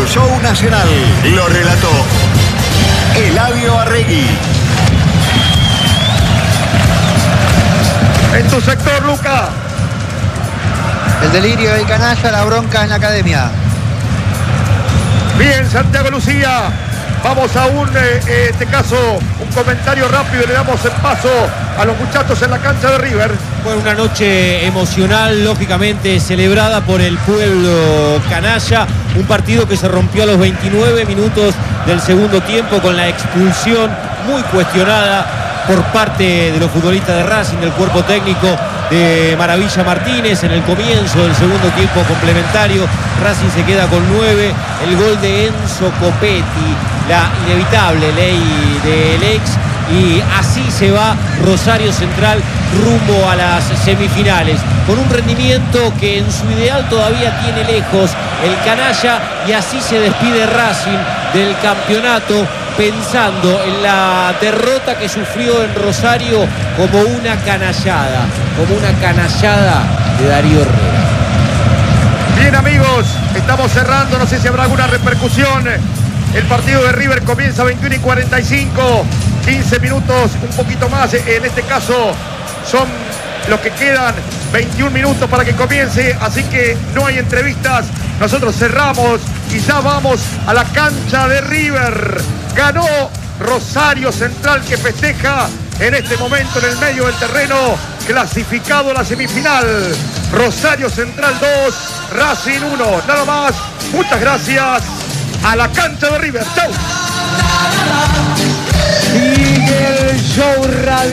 Radio Show Nacional. Lo relató Eladio Arregui. En tu sector, Luca. El delirio del canalla, la bronca en la academia. Bien, Santiago Lucía. Vamos a este caso, un comentario rápido y le damos el paso a los muchachos en la cancha de River. Fue una noche emocional, lógicamente celebrada por el pueblo canalla. Un partido que se rompió a los 29 minutos del segundo tiempo con la expulsión muy cuestionada por parte de los futbolistas de Racing, del cuerpo técnico de Maravilla Martínez en el comienzo del segundo tiempo complementario. Racing se queda con 9, el gol de Enzo Copetti, la inevitable ley del ex, y así se va Rosario Central rumbo a las semifinales, con un rendimiento que en su ideal todavía tiene lejos el canalla, y así se despide Racing del campeonato, pensando en la derrota que sufrió en Rosario como una canallada de Darío Herrera. Bien, amigos, estamos cerrando, no sé si habrá alguna repercusión. El partido de River comienza a 21:45, 15 minutos, un poquito más, en este caso son los que quedan, 21 minutos para que comience, así que no hay entrevistas, nosotros cerramos y ya vamos a la cancha de River. Ganó Rosario Central, que festeja en este momento en el medio del terreno, clasificado a la semifinal. Rosario Central 2, Racing 1, nada más. Muchas gracias. A la cancha de River. ¡Chau! Sigue el show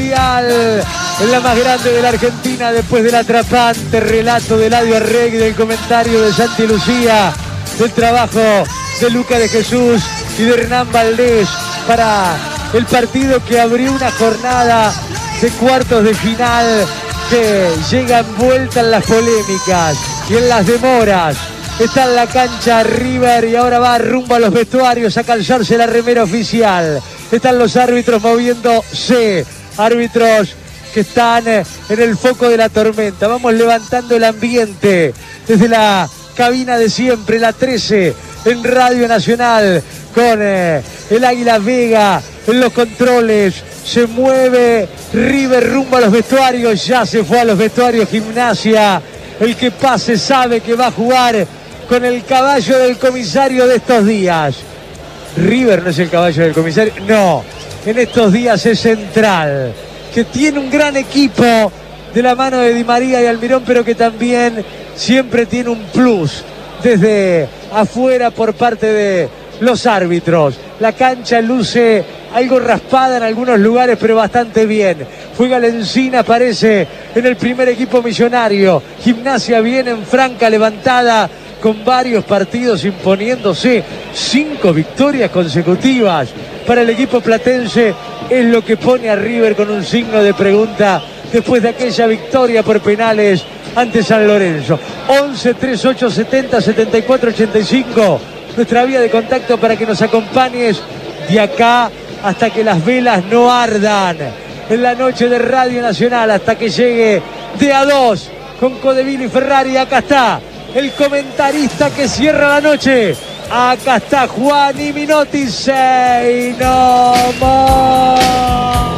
radial en la más grande de la Argentina, después del atrapante relato de Eladio Arregui, del comentario de Santi Lucía, del trabajo de Luca de Jesús y de Hernán Valdés para el partido que abrió una jornada de cuartos de final que llega envuelta en las polémicas y en las demoras. Está en la cancha River y ahora va rumbo a los vestuarios a calzarse la remera oficial. Están los árbitros moviéndose, árbitros que están en el foco de la tormenta. Vamos levantando el ambiente desde la cabina de siempre, la 13 en Radio Nacional, con el Águila Vega en los controles. Se mueve River rumbo a los vestuarios, ya se fue a los vestuarios Gimnasia. El que pase sabe que va a jugar con el caballo del comisario de estos días. River no es el caballo del comisario, no, en estos días es Central, que tiene un gran equipo de la mano de Di María y Almirón, pero que también siempre tiene un plus desde afuera por parte de los árbitros. La cancha luce algo raspada en algunos lugares, pero bastante bien. Juega Lencina, aparece en el primer equipo millonario. Gimnasia viene en franca levantada, con varios partidos imponiéndose, 5 victorias consecutivas para el equipo platense. Es lo que pone a River con un signo de pregunta después de aquella victoria por penales ante San Lorenzo. 11 38 70 74 85, nuestra vía de contacto para que nos acompañes de acá hasta que las velas no ardan en la noche de Radio Nacional, hasta que llegue de a 2 con Codeville y Ferrari. Acá está el comentarista que cierra la noche. Acá está Juan y Minotti. Say no more.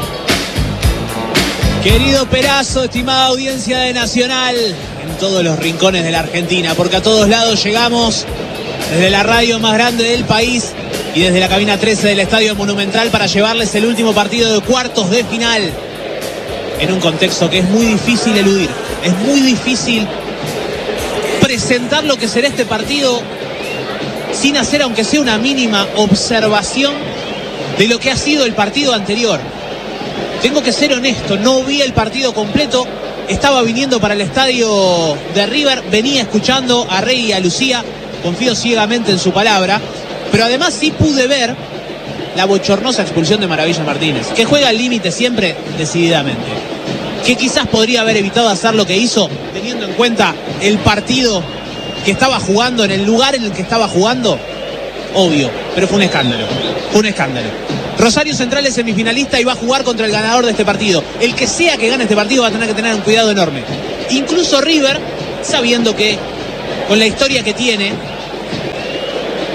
Querido Perazo, estimada audiencia de Nacional, en todos los rincones de la Argentina, porque a todos lados llegamos desde la radio más grande del país y desde la cabina 13 del Estadio Monumental para llevarles el último partido de cuartos de final en un contexto que es muy difícil eludir. Es muy difícil presentar lo que será este partido sin hacer aunque sea una mínima observación de lo que ha sido el partido anterior. Tengo que ser honesto, no vi el partido completo, estaba viniendo para el estadio de River, venía escuchando a Rey y a Lucía, confío ciegamente en su palabra, pero además sí pude ver la bochornosa expulsión de Maravilla Martínez, que juega al límite siempre decididamente, que quizás podría haber evitado hacer lo que hizo, teniendo en cuenta el partido que estaba jugando, en el lugar en el que estaba jugando, obvio, pero fue un escándalo, fue un escándalo. Rosario Central es semifinalista y va a jugar contra el ganador de este partido. El que sea que gane este partido va a tener que tener un cuidado enorme. Incluso River, sabiendo que con la historia que tiene,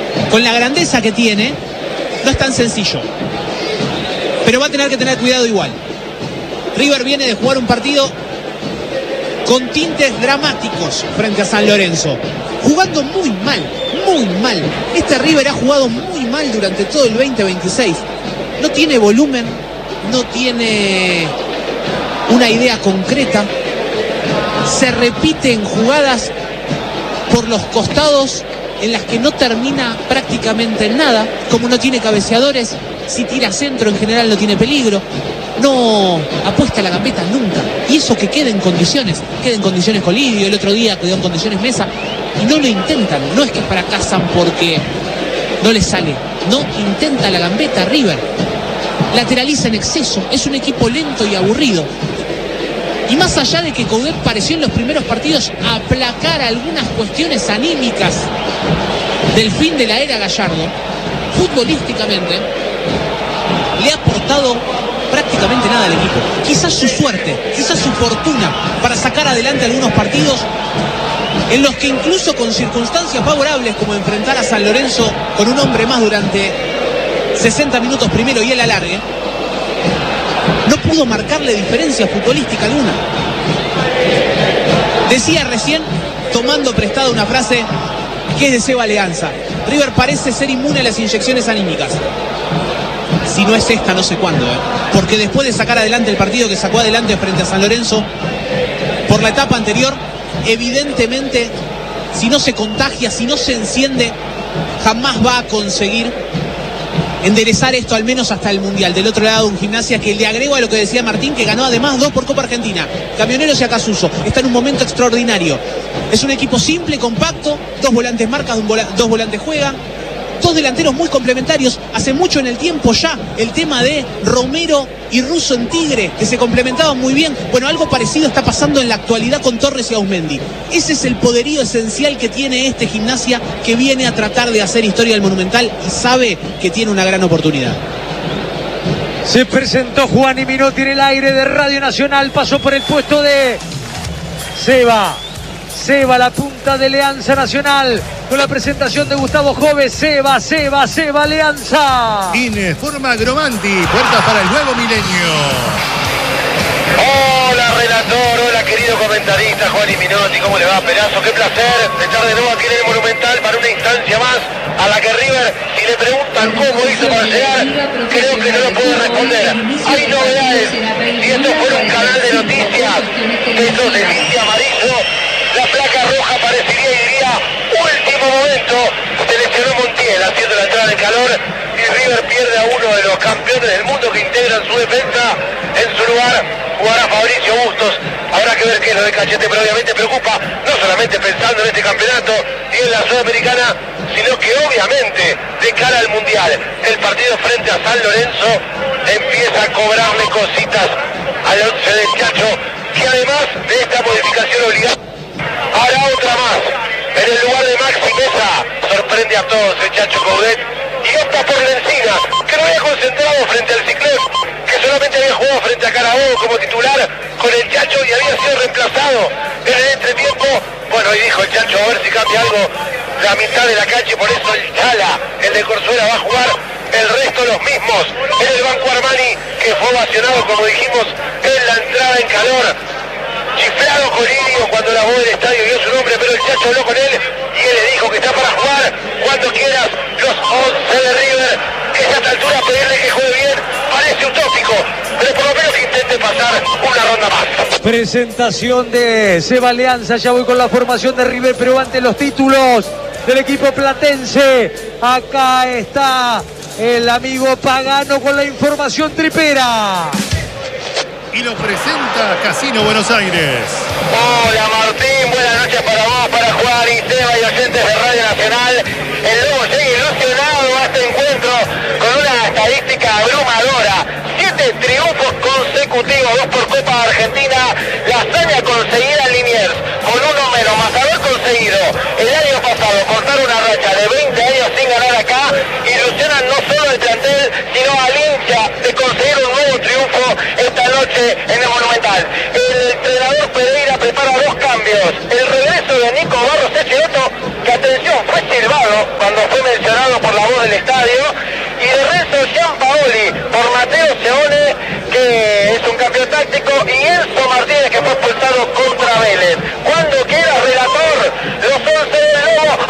con la grandeza que tiene, no es tan sencillo. Pero va a tener que tener cuidado igual. River viene de jugar un partido con tintes dramáticos frente a San Lorenzo. Jugando muy mal, muy mal. Este River ha jugado muy mal durante todo el 2026. No tiene volumen, no tiene una idea concreta. Se repiten jugadas por los costados en las que no termina prácticamente en nada. Como no tiene cabeceadores, si tira centro en general no tiene peligro. No apuesta a la gambeta nunca. Y eso que queda en condiciones Colidio, el otro día quedó en condiciones Mesa, y no lo intentan. No es que fracasan porque no les sale. No intenta la gambeta River. Lateraliza en exceso. Es un equipo lento y aburrido. Y más allá de que Coudet pareció en los primeros partidos aplacar algunas cuestiones anímicas del fin de la era Gallardo, futbolísticamente le ha aportado prácticamente nada al equipo. Quizás su suerte, quizás su fortuna para sacar adelante algunos partidos en los que incluso con circunstancias favorables como enfrentar a San Lorenzo con un hombre más durante 60 minutos primero y el alargue, no pudo marcarle diferencia futbolística alguna. Decía recién, tomando prestada una frase que es de Seba Leanza, River parece ser inmune a las inyecciones anímicas. Si no es esta, no sé cuándo, porque después de sacar adelante el partido que sacó adelante frente a San Lorenzo, por la etapa anterior, evidentemente, si no se contagia, si no se enciende, jamás va a conseguir enderezar esto, al menos hasta el Mundial. Del otro lado, un Gimnasia que le agrego a lo que decía Martín, que ganó además 2 por Copa Argentina. Camioneros y Acasuso. Está en un momento extraordinario. Es un equipo simple, compacto, 2 volantes marcan, 2 volantes juegan, 2 delanteros muy complementarios. Hace mucho en el tiempo ya el tema de Romero y Russo en Tigre, que se complementaban muy bien. Bueno, algo parecido está pasando en la actualidad con Torres y Ausmendi. Ese es el poderío esencial que tiene este Gimnasia, que viene a tratar de hacer historia del Monumental y sabe que tiene una gran oportunidad. Se presentó Juan y Minotti en el aire de Radio Nacional. Pasó por el puesto de Seba, la punta de Leanza Nacional, con la presentación de Gustavo Jove. Seba, Leanza. Informa Gromanti, puertas para el nuevo milenio. Hola relator, hola querido comentarista Juan y Minotti, ¿cómo le va, Perazo? Qué placer estar de nuevo aquí en el Monumental para una instancia más a la que River, si le preguntan cómo hizo para llegar, creo que no lo puede responder. Hay novedades, si esto fuera un canal de noticias, pesos de Licia Amarillo, la placa roja parecería y diría último momento, se lesionó Montiel haciendo la entrada de calor y River pierde a uno de los campeones del mundo que integran su defensa. En su lugar jugará Fabricio Bustos. Habrá que ver qué es lo de Cachete, pero obviamente preocupa, no solamente pensando en este campeonato y en la Sudamericana, sino que obviamente de cara al Mundial, el partido frente a San Lorenzo empieza a cobrarle cositas al once del Chacho, que además de esta modificación obligada hará otra más. En el lugar de Maxi Mesa sorprende a todos el Chacho Coudet y opta por Lencina, que no había concentrado frente al Ciclón, que solamente había jugado frente a Carabobo como titular con el Chacho y había sido reemplazado en el entretiempo. Bueno, y dijo el Chacho, a ver si cambia algo la mitad de la cancha, y por eso el Chala, el de Corzuela, va a jugar, el resto los mismos. En el banco Armani, que fue ovacionado, como dijimos, en la entrada en calor. Chiflado Colidio cuando la voz del estadio dio su nombre, pero el Chacho habló con él y él le dijo que está para jugar cuando quieras. Los 11 de River, que a esta altura pedirle que juegue bien parece utópico, pero por lo menos que intente pasar una ronda más. Presentación de Seba Leanza. Ya voy con la formación de River, pero antes los títulos del equipo platense. Acá está el amigo Pagano con la información tripera. Y lo presenta Casino Buenos Aires. Hola Martín, buenas noches para vos, para Juan y Seba y oyentes de Radio Nacional. El Lobo llega ilusionado a este encuentro con una estadística abrumadora. 7 triunfos consecutivos, 2 por Copa Argentina. La hazaña conseguida en Liniers, con uno menos, más haber conseguido el año pasado cortar una racha de 20 años sin ganar acá, ilusionan no solo al plantel, sino al hincha de conseguir un nuevo triunfo esta noche en el Monumental. El entrenador Pereira prepara 2 cambios. El regreso de Nico Barros Echeoto, que atención, fue silbado cuando fue mencionado por la voz del estadio, y de resto Gianpaoli por Mateo Seone, que es un cambio táctico, y Enzo Martínez, que fue expulsado contra Vélez. Cuando quiera, relator, los 11 del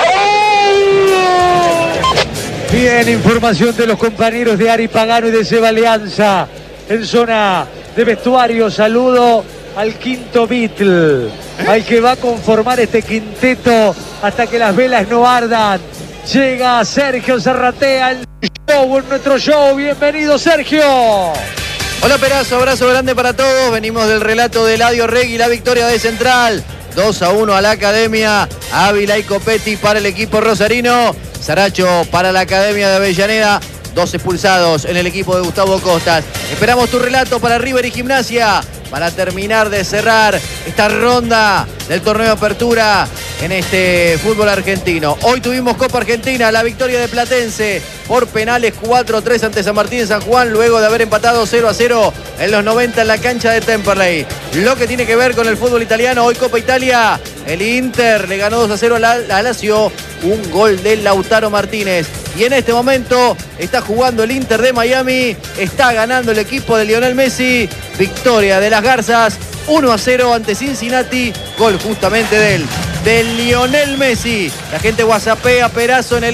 Lobo. Bien, información de los compañeros de Ari Pagano y de Seba Alianza en zona de vestuario. Saludo al quinto Beatle, al que va a conformar este quinteto hasta que las velas no ardan. Llega Sergio Zarratea en nuestro show. Bienvenido, Sergio. Hola, Perazo, abrazo grande para todos. Venimos del relato de Eladio Regui, la victoria de Central. 2-1 a la Academia. Ávila y Copetti para el equipo rosarino. Saracho para la Academia de Avellaneda. 2 expulsados en el equipo de Gustavo Costas. Esperamos tu relato para River y Gimnasia para terminar de cerrar esta ronda del torneo de apertura en este fútbol argentino. Hoy tuvimos Copa Argentina, la victoria de Platense por penales 4-3 ante San Martín de San Juan, luego de haber empatado 0-0 en los 90 en la cancha de Temperley. Lo que tiene que ver con el fútbol italiano, hoy Copa Italia, el Inter le ganó 2-0 a Lazio, un gol de Lautaro Martínez. Y en este momento está jugando el Inter de Miami, está ganando el equipo de Lionel Messi, victoria de las Garzas, 1-0 ante Cincinnati, gol justamente de Lionel Messi. La gente whatsappea Perazo en el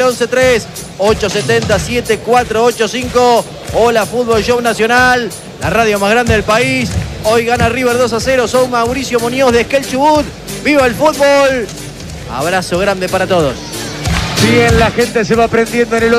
11-3-870-7485. Hola, Fútbol Show Nacional, la radio más grande del país. Hoy gana River 2-0, soy Mauricio Muñoz de Esquel Chubut. ¡Viva el fútbol! Abrazo grande para todos. Bien, la gente se va prendiendo en el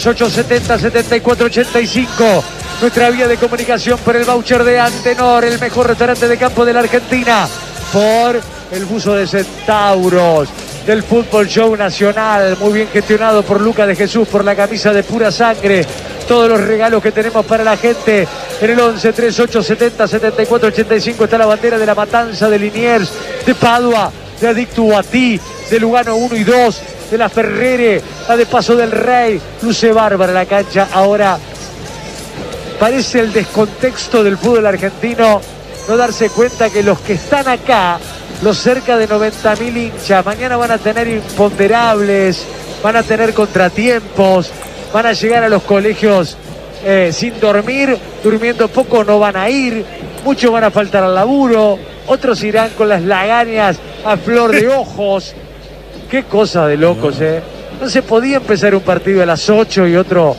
11-3870-7485. Nuestra vía de comunicación por el voucher de Antenor, el mejor restaurante de campo de la Argentina. Por el buzo de Centauros del Fútbol Show Nacional, muy bien gestionado por Luca de Jesús, por la camisa de pura sangre. Todos los regalos que tenemos para la gente en el 11-3870-7485 está la bandera de La Matanza, de Liniers, de Padua, de Adicto a Ti, de Lugano 1 y 2, de la Ferrere, la de Paso del Rey. Luce bárbara la cancha. Ahora parece el descontexto del fútbol argentino no darse cuenta que los que están acá, los cerca de 90.000 hinchas, mañana van a tener imponderables, van a tener contratiempos, van a llegar a los colegios sin dormir, durmiendo poco no van a ir, muchos van a faltar al laburo, otros irán con las lagañas a flor de ojos. Qué cosa de locos, No se podía empezar un partido a las 8 y otro,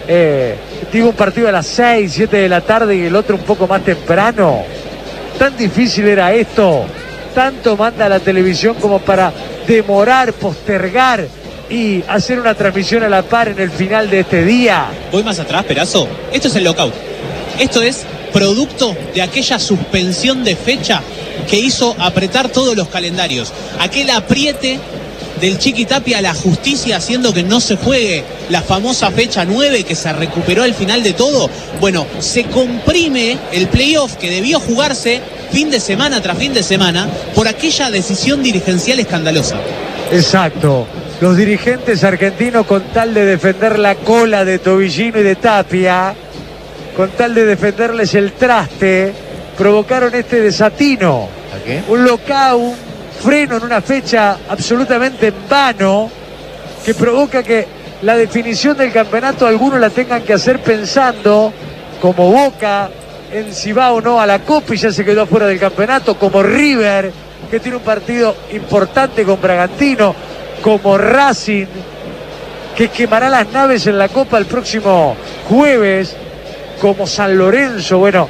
un partido a las 6, 7 de la tarde y el otro un poco más temprano. Tan difícil era esto, tanto manda la televisión como para demorar, postergar y hacer una transmisión a la par en el final de este día. Voy más atrás, Perazo. Esto es el lockout. Esto es producto de aquella suspensión de fecha que hizo apretar todos los calendarios. Aquel apriete del Chiqui Tapia a la justicia haciendo que no se juegue la famosa fecha 9 que se recuperó al final de todo. Bueno, se comprime el playoff que debió jugarse fin de semana tras fin de semana por aquella decisión dirigencial escandalosa. Exacto. Los dirigentes argentinos, con tal de defender la cola de Tobillino y de Tapia, con tal de defenderles el traste, provocaron este desatino. ¿A qué? Un lockout, freno en una fecha absolutamente en vano, que provoca que la definición del campeonato algunos la tengan que hacer pensando, como Boca, en si va o no a la Copa y ya se quedó afuera del campeonato, como River, que tiene un partido importante con Bragantino, como Racing, que quemará las naves en la Copa el próximo jueves, como San Lorenzo, bueno,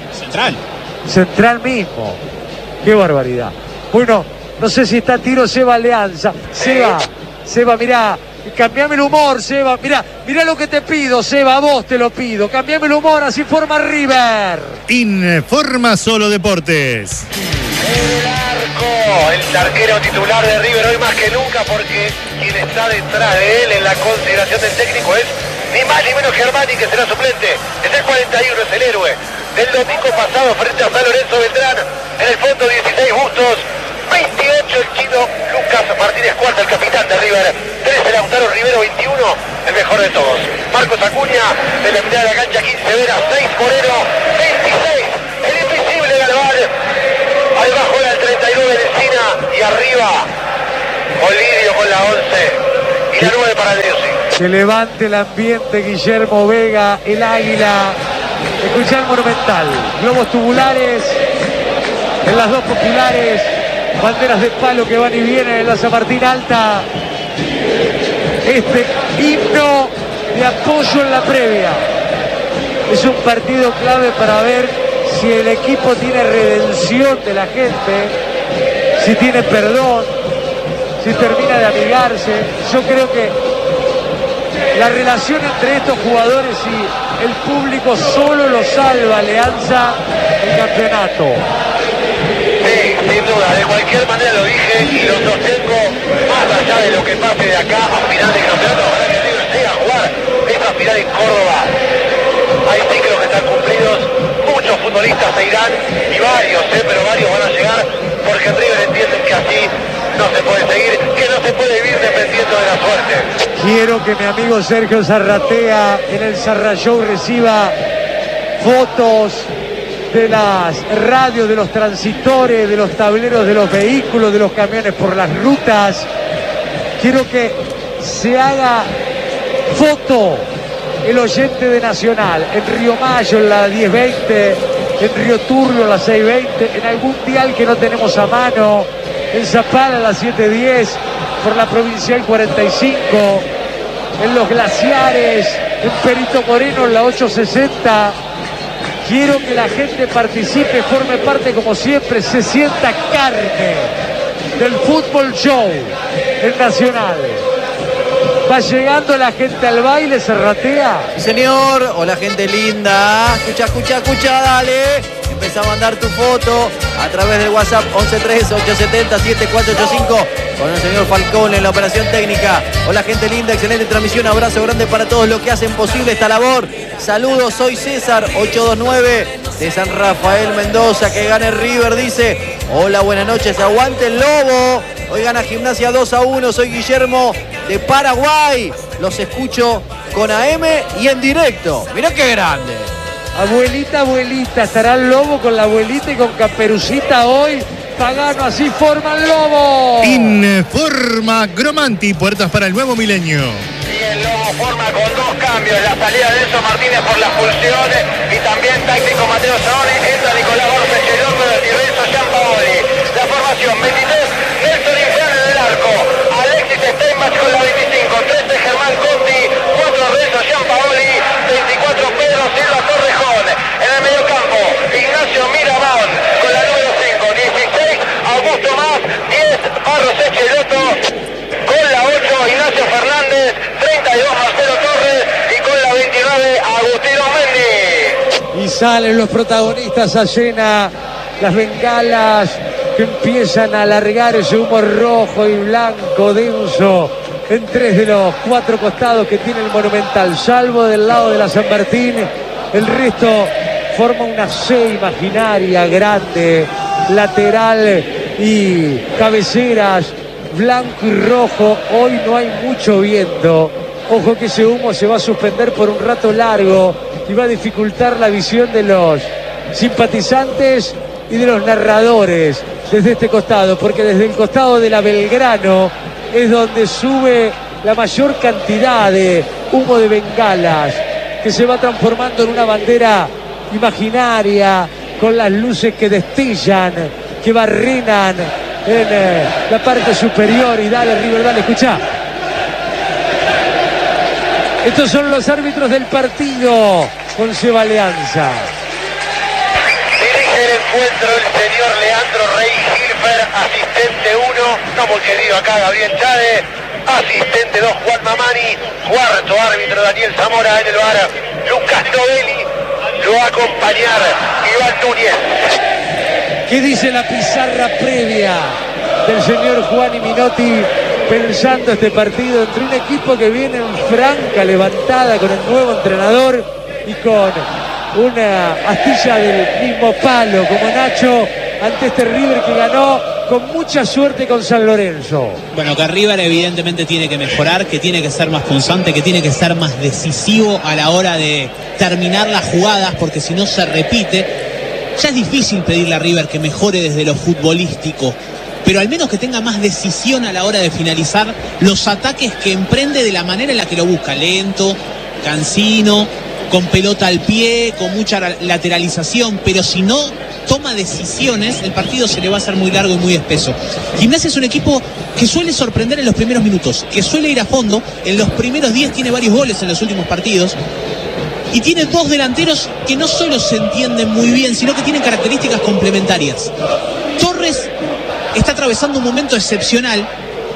Central mismo. Qué barbaridad. Bueno, no sé si está a tiro Seba Alianza. Seba, mirá, cambiame el humor, Seba. Mirá lo que te pido, Seba, a vos te lo pido. Cambiame el humor, así forma River. Informa Solo Deportes. El arco, el arquero titular de River hoy más que nunca, porque quien está detrás de él en la consideración del técnico es ni más ni menos que Armani, que será suplente. Es el 41, es el héroe del domingo pasado frente a San Lorenzo Beltrán. En el fondo 16 Bustos, 28 el chino Lucas Martínez Cuarta, el capitán de River, 13 Lautaro Rivero, 21 el mejor de todos. Marcos Acuña, de la mitad de la cancha 15 Vera, 6 Moreno, 26 el invisible Galván. Ahí abajo era el 39 de Encina y arriba Olidio con la 11 y Media 9 para Dios. Que levante el ambiente Guillermo Vega, el Águila. Escuchá el Monumental. Globos tubulares en las dos populares. Banderas de palo que van y vienen en la San Martín Alta. Este himno de apoyo en la previa. Es un partido clave para ver si el equipo tiene redención de la gente, si tiene perdón, si termina de amigarse. Yo creo que la relación entre estos jugadores y el público solo lo salva Alianza el campeonato. Sí, sin duda, de cualquier manera lo dije y lo sostengo, más allá de lo que pase de acá a final de campeonato, ojalá que River llegue a jugar esta final en Córdoba. Hay ciclos que están cumplidos, muchos futbolistas se irán y varios, pero varios van a llegar porque en River entienden que así no se puede seguir, que no se puede vivir dependiendo de la suerte. Quiero que mi amigo Sergio Zarratea en el Zarra Show reciba fotos de las radios, de los transitores, de los tableros de los vehículos, de los camiones por las rutas. Quiero que se haga foto el oyente de Nacional en Río Mayo, en la 1020, en Río Turbio, en la 620, en algún dial que no tenemos a mano, en Zapala, en la 710, por la Provincial 45, en Los Glaciares, en Perito Moreno, en la 860. Quiero que la gente participe, forme parte como siempre, se sienta carne del fútbol show en Nacional. Va llegando la gente al baile, Zarratea. Sí, señor. Hola, gente linda. Escucha, dale. Empezá a mandar tu foto a través del WhatsApp 113870-7485 con el señor Falcón en la operación técnica. Hola, gente linda, excelente transmisión, abrazo grande para todos los que hacen posible esta labor. Saludos, soy César 829 de San Rafael, Mendoza. Que gane River, dice. Hola, buenas noches, aguante el Lobo. Hoy gana Gimnasia 2-1, soy Guillermo de Paraguay. Los escucho con AM y en directo. Mirá qué grande. Abuelita, estará el Lobo con la abuelita y con Caperucita hoy. Pagano, así forma el Lobo. Informa Gromanti, puertas para el nuevo milenio. Y el Lobo forma con dos cambios, la salida de Enzo Martínez por las pulsiones y también táctico Mateo Saone, entra Nicolás Borges, Cheloto de Tirreso, Gianpaoli. La formación 23, Néstor Infante del arco, Alexis Steinbach con la 25, 13 Germán Conti, 4 Renzo Gianpaoli, 24 Pedro Silva Torrejón. En el mediocampo, Ignacio Miramón con la número 5, 16 Augusto Más, 10 Barros Cheloto, con la 8 Ignacio Fernández, 32 Marcelo Torres y con la 29 Agustino Mendy. Y salen los protagonistas a llena las bengalas que empiezan a alargar ese humo rojo y blanco denso en 3 de los 4 costados que tiene el Monumental, salvo del lado de la San Martín. El resto forma una C imaginaria grande, lateral y cabeceras, blanco y rojo. Hoy no hay mucho viento. Ojo que ese humo se va a suspender por un rato largo y va a dificultar la visión de los simpatizantes y de los narradores desde este costado, porque desde el costado de la Belgrano es donde sube la mayor cantidad de humo de bengalas que se va transformando en una bandera imaginaria con las luces que destellan, que barrenan en la parte superior. Y dale River, dale, escuchá. Estos son los árbitros del partido con Seba Alianza. Dirige el encuentro el señor Leandro Rey Gilfer, asistente 1, no muy querido acá Gabriel Chade, asistente 2 Juan Mamani, cuarto árbitro Daniel Zamora en el bar, Lucas Novelli, lo va a acompañar Iván Núñez. ¿Qué dice la pizarra previa del señor Juan y Minotti pensando este partido entre un equipo que viene en franca levantada con el nuevo entrenador y con una astilla del mismo palo como Nacho ante este River que ganó con mucha suerte con San Lorenzo? Bueno, que River evidentemente tiene que mejorar, que tiene que ser más punzante, que tiene que ser más decisivo a la hora de terminar las jugadas, porque si no se repite. Ya es difícil pedirle a River que mejore desde lo futbolístico, pero al menos que tenga más decisión a la hora de finalizar los ataques que emprende de la manera en la que lo busca, lento, cansino, con pelota al pie, con mucha lateralización, pero si no toma decisiones, el partido se le va a hacer muy largo y muy espeso. Gimnasia es un equipo que suele sorprender en los primeros minutos, que suele ir a fondo. En los primeros 10 tiene varios goles en los últimos partidos. Y tiene dos delanteros que no solo se entienden muy bien, sino que tienen características complementarias. Torres está atravesando un momento excepcional,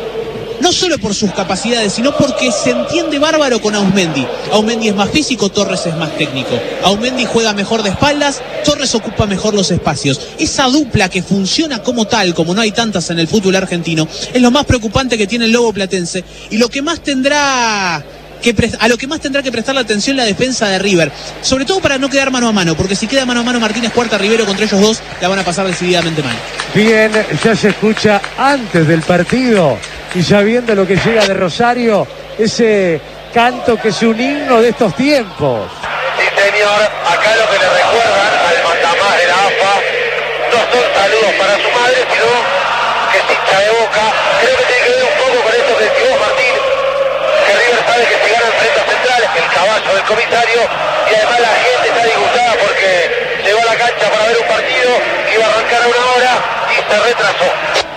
no solo por sus capacidades, sino porque se entiende bárbaro con Auzmendi. Auzmendi es más físico, Torres es más técnico. Auzmendi juega mejor de espaldas, Torres ocupa mejor los espacios. Esa dupla que funciona como tal, como no hay tantas en el fútbol argentino, es lo más preocupante que tiene el Lobo Platense y lo que más tendrá a lo que más tendrá que prestar la atención la defensa de River, sobre todo para no quedar mano a mano, porque si queda mano a mano Martínez Cuarta, Rivero contra ellos dos, la van a pasar decididamente mal. Bien, ya se escucha antes del partido y ya viendo lo que llega de Rosario, ese canto que es un himno de estos tiempos. Sí, señor, acá lo que le recuerdan al mandamás de la AFA no son saludos para su madre, sino que es hincha de Boca. Creo que tiene que ver un poco con esto que decís vos, Martín, que River sabe que si gana frente a Central, el caballo del comisario, y además la gente está disgustada porque llegó a la cancha para ver un partido que iba a arrancar a una hora y se retrasó.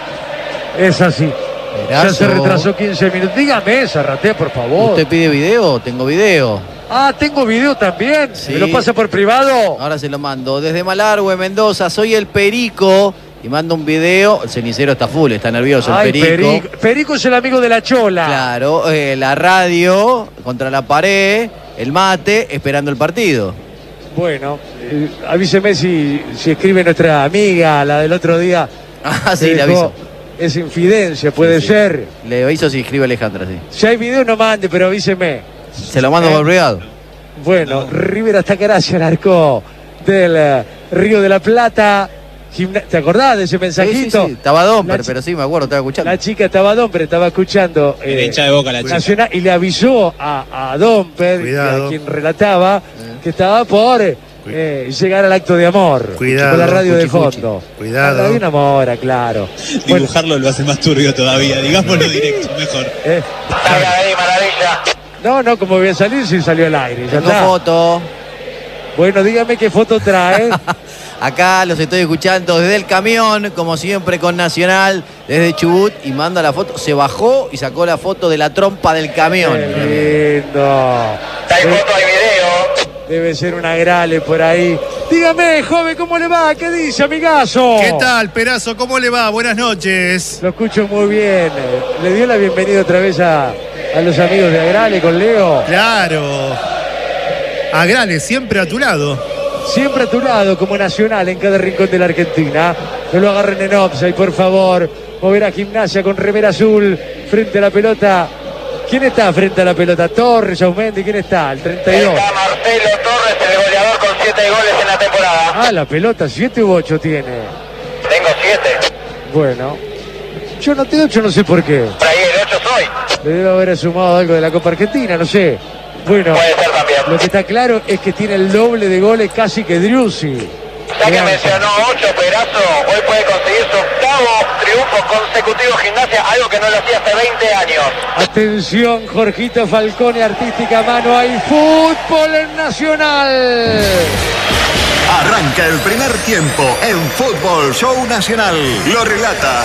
Es así. Ya se retrasó 15 minutos. Dígame, Zarratea, por favor. ¿Usted pide video? Tengo video. Ah, tengo video también. Sí. ¿Me lo pasa por privado? Ahora se lo mando. Desde Malargüe, Mendoza, soy el Perico. Y mando un video. El cenicero está full, está nervioso. Ay, el Perico. Perico es el amigo de la Chola. Claro, la radio contra la pared, el mate, esperando el partido. Bueno, avíseme si escribe nuestra amiga, la del otro día. Ah, sí, le aviso. Es infidencia, puede ser. Le aviso si escribe Alejandra, sí. Si hay video no mande, pero avíseme. Se lo mando por privado. Bueno, River hasta Caracia, el arco del Río de la Plata. ¿Te acordás de ese mensajito? Sí. Estaba Domper, pero sí, me acuerdo, estaba escuchando. La chica estaba Domper, estaba escuchando. Era hincha de Boca la chica. Nacional, y le avisó a Domper, a quien relataba, que estaba por llegar al acto de amor. Cuidado. Con la radio de fondo. Cuidado. Había una mora, claro. Dibujarlo lo hace más turbio todavía, digámoslo directo, mejor. Salga ahí, maravilla. No, como voy a salir si salió al aire. Ya Tengo está. foto. Bueno, dígame qué foto trae. Acá los estoy escuchando desde el camión, como siempre con Nacional, desde Chubut, y manda la foto. Se bajó y sacó la foto de la trompa del camión. Qué lindo. Hay foto, hay video. Debe ser una grale por ahí. Dígame, joven, ¿cómo le va? ¿Qué dice, amigazo? ¿Qué tal, Perazo? ¿Cómo le va? Buenas noches. Lo escucho muy bien. ¿Le dio la bienvenida otra vez a los amigos de Agrale con Leo? Claro. Agrale, siempre a tu lado. Siempre a tu lado, como Nacional en cada rincón de la Argentina. No lo agarren en offside, por favor. Mover a Gimnasia con remera azul frente a la pelota. ¿Quién está frente a la pelota? Torres, Auzmendi, ¿quién está? El 32. Está Marcelo Torres, el goleador con 7 goles en la temporada. Ah, la pelota, 7 u 8 tiene. Tengo 7. Bueno. Yo no tengo 8, no sé por qué. Por ahí el 8 soy. Le debe haber sumado algo de la Copa Argentina, no sé. Bueno, Puede ser también. lo que está claro es que tiene el doble de goles casi que Driussi. Ya que mencionó 8, Perazo, hoy puede conseguir su octavo triunfo consecutivo Gimnasia, algo que no lo hacía hace 20 años. Atención, Jorgito Falcone, artística mano, hay fútbol en Nacional. Arranca el primer tiempo en Fútbol Show Nacional. Lo relata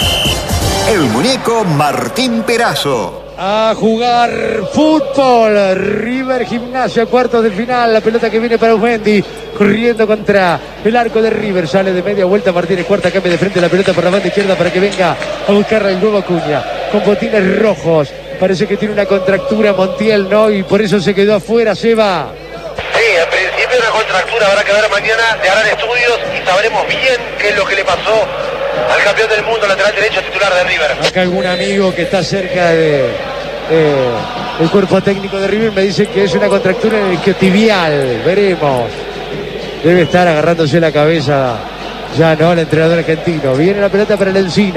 el muñeco Martín Perazo. A jugar fútbol. River Gimnasia, cuartos de final. La pelota que viene para Auzmendi, corriendo contra el arco de River. Sale de media vuelta Martínez Cuarta, cambia de frente la pelota por la banda izquierda para que venga a buscarla el nuevo Acuña. Con botines rojos. Parece que tiene una contractura Montiel, ¿no? Y por eso se quedó afuera, Seba. Sí, en principio una contractura, habrá que ver mañana, te harán estudios y sabremos bien qué es lo que le pasó al campeón del mundo, lateral derecho titular de River. Acá algún amigo que está cerca de el cuerpo técnico de River me dice que es una contractura en el isquiotibial. Veremos. Debe estar agarrándose la cabeza ya, ¿no? El entrenador argentino. Viene la pelota para el Encina.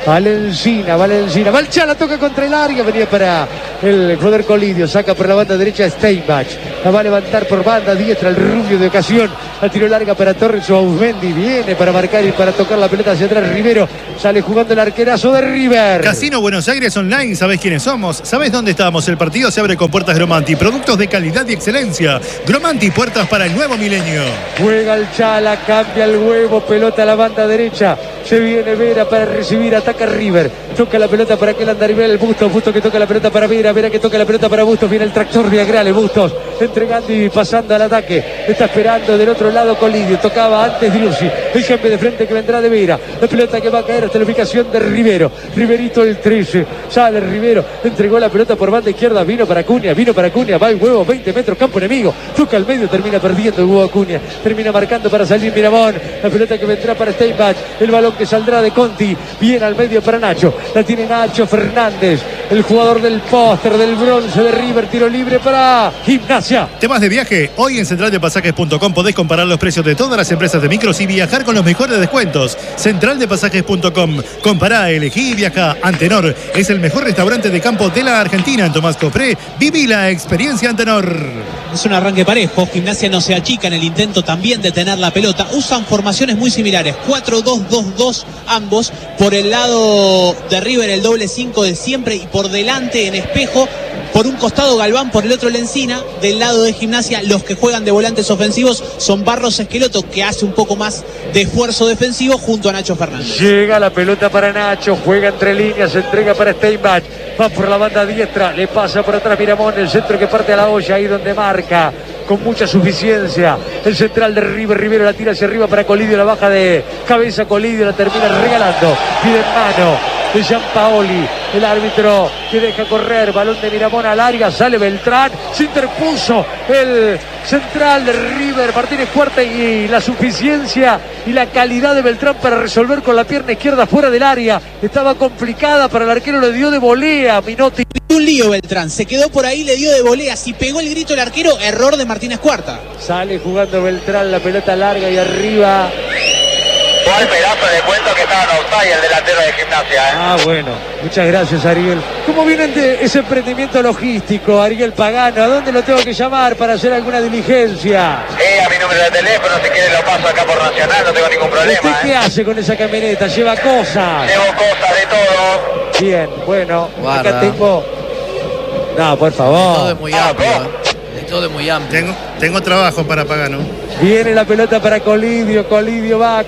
Valencina, va el Chala, toca contra el área, venía para el jugador Colidio, saca por la banda derecha Steinbach, la va a levantar por banda diestra el rubio de ocasión, la tiró larga para Torres o Ausmendi, viene para marcar y para tocar la pelota hacia atrás Rivero, sale jugando el arquerazo de River. Casino Buenos Aires Online, ¿sabés quiénes somos? ¿Sabés dónde estamos? El partido se abre con puertas Gromanti, productos de calidad y excelencia. Gromanti, puertas para el nuevo milenio. Juega el Chala, cambia el huevo, pelota a la banda derecha, se viene Vera para recibir, ataca River, toca la pelota para aquel Andarivel, el Bustos que toca la pelota para Vera que toca la pelota para Bustos, viene el tractor de Agrale, Bustos entregando y pasando al ataque, está esperando del otro lado Colidio, tocaba antes Driussi, el cambio de frente que vendrá de Vera, la pelota que va a caer hasta la ubicación de Rivero, Riverito el 13, sale Rivero, entregó la pelota por banda izquierda, vino para Acuña, va el huevo, 20 metros, campo enemigo, toca al medio, termina perdiendo el huevo Acuña, termina marcando para salir Miramón, la pelota que vendrá para Steinbach, el balón que saldrá de Conti, viene al medio para Nacho, la tiene Nacho Fernández, el jugador del póster del bronce de River, tiro libre para Gimnasia. Temas de viaje, hoy en centraldepasajes.com podés comparar los precios de todas las empresas de micros y viajar con los mejores descuentos. Centraldepasajes.com, compará, elegí y viajá. Antenor es el mejor restaurante de campo de la Argentina. En Tomás Copré, viví la experiencia Antenor. Es un arranque parejo, Gimnasia no se achica en el intento también de tener la pelota, usan formaciones muy similares, 4-2-2-2 ambos, por el lado de River el doble 5 de siempre y por delante en espejo, por un costado Galván, por el otro Lencina, del lado de Gimnasia los que juegan de volantes ofensivos son Barros Esqueloto, que hace un poco más de esfuerzo defensivo junto a Nacho Fernández. Llega la pelota para Nacho, juega entre líneas, se entrega para Steinbach, va por la banda diestra, le pasa por atrás Miramón, el centro que parte a la olla, ahí donde marca con mucha suficiencia el central de River, Rivero la tira hacia arriba para Colidio, la baja de cabeza Colidio, la termina regalando, pide en mano de Gianpaoli, el árbitro que deja correr, balón de Miramón al área, sale Beltrán, se interpuso el central de River, Martínez Cuarta, y la suficiencia y la calidad de Beltrán para resolver con la pierna izquierda fuera del área, estaba complicada para el arquero, le dio de volea Minotti. Un lío Beltrán, se quedó por ahí, le dio de volea, si pegó el grito el arquero, error de Martínez Cuarta. Sale jugando Beltrán, la pelota larga y arriba. Igual Perazo, le cuento que estaba en offside el delantero de Gimnasia. Ah, bueno, muchas gracias Ariel. ¿Cómo viene ese emprendimiento logístico, Ariel Pagano? ¿A dónde lo tengo que llamar para hacer alguna diligencia? A mi número de teléfono, si quiere lo paso acá por Nacional, no tengo ningún problema. ¿Usted qué hace con esa camioneta? ¿Lleva cosas? Llevo cosas de todo. Bien, bueno, Guarda. acá tengo... No, por favor. Todo es muy amplio. Todo es muy amplio. Tengo trabajo para Pagano. Viene la pelota para Colidio, Colidio va,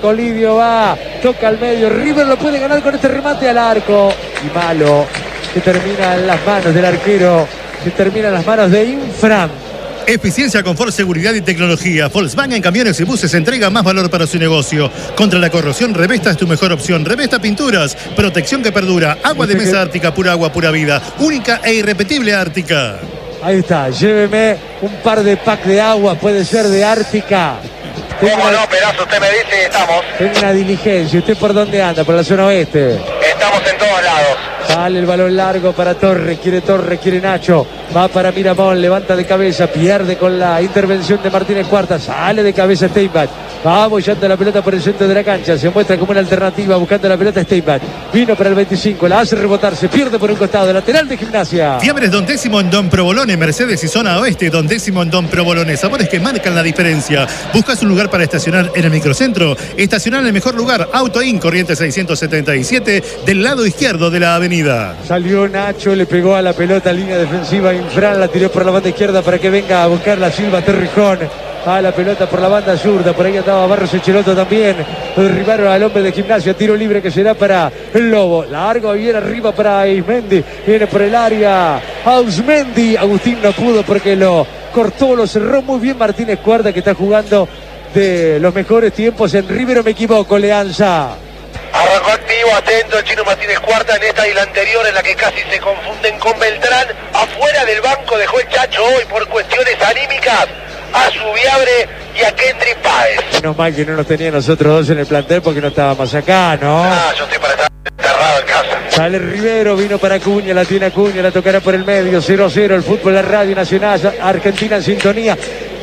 toca al medio, River lo puede ganar con este remate al arco, y malo, que termina en las manos del arquero, que termina en las manos de Infran. Eficiencia, confort, seguridad y tecnología. Volkswagen Camiones y Buses entrega más valor para su negocio. Contra la corrosión, Revesta es tu mejor opción. Revesta Pinturas, protección que perdura. Agua de mesa Ártica, pura agua, pura vida. Única e irrepetible Ártica. Ahí está, lléveme un par de pack de agua, puede ser de Ártica. ¿Cómo no, Perazo? Usted me dice y estamos. Tengo una diligencia. ¿Usted por dónde anda? ¿Por la zona oeste? Estamos en todos lados. Sale el balón largo para Torres, quiere Nacho, va para Miramón, levanta de cabeza, pierde con la intervención de Martínez Cuarta, sale de cabeza Steinbach, va bollando la pelota por el centro de la cancha, se muestra como una alternativa buscando la pelota Steinbach, vino para el 25, la hace rebotar, se pierde por un costado, lateral de Gimnasia. Fiambres Don Décimo en Don Provolone, Mercedes y zona oeste, Don Décimo en Don Provolone, sabores que marcan la diferencia. ¿Buscas un lugar para estacionar en el microcentro? Estacionar en el mejor lugar, Auto In, Corrientes 677, del lado izquierdo de la avenida. Salió Nacho, le pegó a la pelota, línea defensiva, Infran la tiró por la banda izquierda para que venga a buscar la Silva Torrijón. A la pelota por la banda zurda, por ahí andaba Barros Echeloto también, lo derribaron al hombre de Gimnasia, tiro libre que será para el Lobo, largo bien arriba para Ismendi, viene por el área Ausmendi, Agustín no pudo porque lo cortó, lo cerró muy bien Martínez Cuarta, que está jugando de los mejores tiempos en River, o me equivoco, Leanza. Arrancó activo, atento el Chino Martínez Cuarta en esta y la anterior, en la que casi se confunden con Beltrán. Afuera del banco dejó el Chacho hoy por cuestiones anímicas a Subiabre y a Kendrick Páez. Menos mal que no nos tenía nosotros dos en el plantel porque no estábamos acá, ¿no? Yo estoy para estar enterrado en casa. Sale Rivero, vino para Acuña, la tiene Acuña, la tocará por el medio, 0-0, el fútbol, la Radio Nacional, Argentina en sintonía.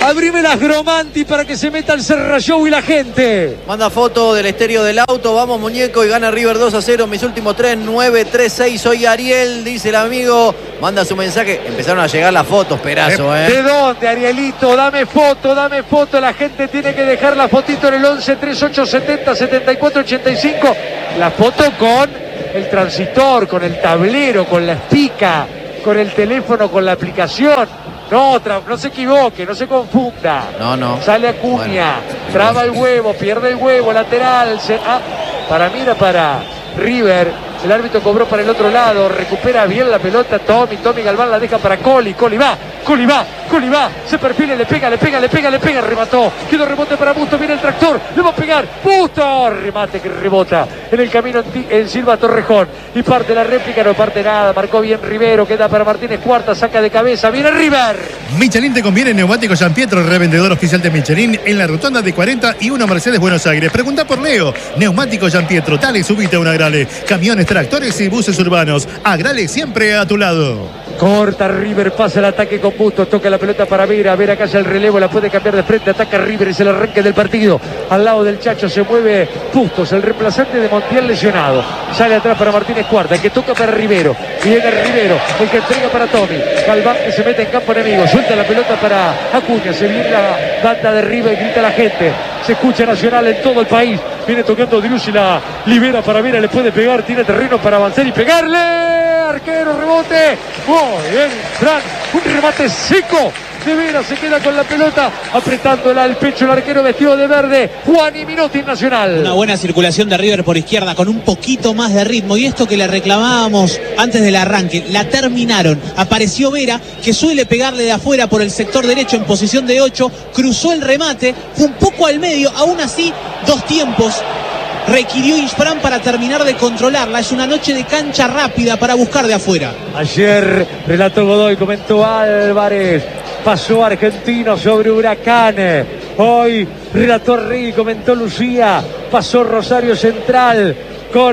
Abrime las Gromanti para que se meta el Serra Show y la gente. Manda foto del estéreo del auto. Vamos, muñeco, y gana River 2-0. Mis últimos 3, 9-3-6. Soy Ariel, dice el amigo. Manda su mensaje. Empezaron a llegar las fotos, Perazo, ¿De dónde, Arielito? Dame foto, dame foto. La gente tiene que dejar la fotito en el 11 3870 7485. La foto con el transitor, con el tablero, con la espica, con el teléfono, con la aplicación. No se equivoque, no se confunda. No. Sale Acuña, traba el huevo, pierde el huevo, lateral. Para mí era para River. El árbitro cobró para el otro lado, recupera bien la pelota Tommy Galván la deja para Coli va, se perfila, le pega, remató, quedó rebote para Busto, viene el tractor, le va a pegar, Busto, remate que rebota en el camino en Silva Torrejón, y parte la réplica, no parte nada, marcó bien Rivero, queda para Martínez Cuarta, saca de cabeza, viene River. Michelin te conviene, neumático Gian Pietro, revendedor oficial de Michelin en la rotonda de 40 y 1 Mercedes Buenos Aires. Pregunta por Leo, neumático Gian Pietro, dale, subite a una Agrale, camiones, tractores y buses urbanos. Agrale siempre a tu lado. Corta River, pasa el ataque con Bustos, toca la pelota para Vera calla el relevo, la puede cambiar de frente, ataca River, es el arranque del partido. Al lado del Chacho se mueve Bustos, el reemplazante de Montiel lesionado. Sale atrás para Martínez Cuarta, el que toca para Rivero. Viene Rivero, el que entrega para Tommy. Galván que se mete en campo enemigo, suelta la pelota para Acuña, se viene la banda de River, grita la gente. Se escucha Nacional en todo el país. Viene tocando Driussi, la libera para Vera, le puede pegar, tiene terreno para avanzar y pegarle. Arquero, rebote. Muy bien, Fran, un remate seco. De Vera se queda con la pelota, apretándola al pecho el arquero vestido de verde, Juani Minotti Nacional. Una buena circulación de River por izquierda con un poquito más de ritmo, y esto que le reclamábamos antes del arranque, la terminaron. Apareció Vera, que suele pegarle de afuera por el sector derecho en posición de 8, cruzó el remate, fue un poco al medio, aún así 2 tiempos requirió Isprán para terminar de controlarla. Es una noche de cancha rápida para buscar de afuera. Ayer relató Godoy, comentó Álvarez, pasó Argentino sobre Huracán. Hoy relató Rey, comentó Lucía, pasó Rosario Central con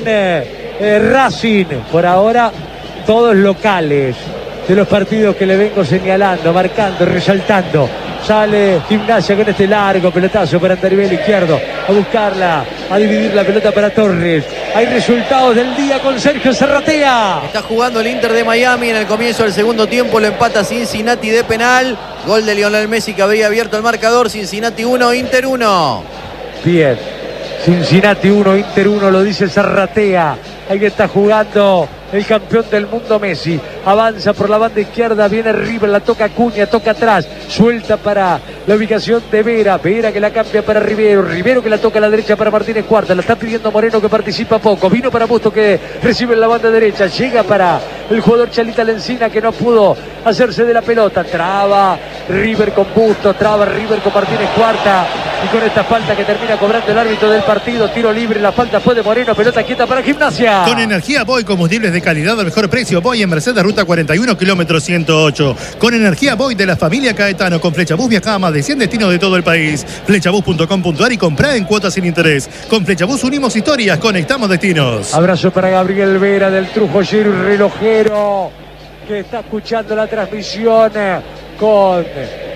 Racing. Por ahora todos locales de los partidos que le vengo señalando, marcando, resaltando. Sale Gimnasia con este largo pelotazo para Andarivel izquierdo, a buscarla, a dividir la pelota para Torres. Hay resultados del día con Sergio Zarratea. Está jugando el Inter de Miami en el comienzo del segundo tiempo, lo empata Cincinnati de penal. Gol de Lionel Messi que habría abierto el marcador. Cincinnati 1, Inter 1. Bien, Cincinnati 1, Inter 1, lo dice Zarratea. Ahí está jugando el campeón del mundo Messi. Avanza por la banda izquierda, viene River, la toca Acuña, toca atrás, suelta para la ubicación de Vera que la cambia para Rivero que la toca a la derecha para Martínez Cuarta, la está pidiendo Moreno que participa poco, vino para Busto que recibe en la banda derecha, llega para el jugador Chalita Lencina que no pudo hacerse de la pelota, traba River con Busto, traba River con Martínez Cuarta, y con esta falta que termina cobrando el árbitro del partido, tiro libre, la falta fue de Moreno, pelota quieta para Gimnasia. Con energía Boy, combustibles de calidad al mejor precio. Boy en Mercedes, ruta 41, kilómetro 108. Con energía Boy de la familia Caetano. Con Flechabús viaja a más de 100 destinos de todo el país. Flechabús.com.ar y comprá en cuotas sin interés. Con Flechabús unimos historias, conectamos destinos. Abrazo para Gabriel Vera del Trujillero y relojero, que está escuchando la transmisión con,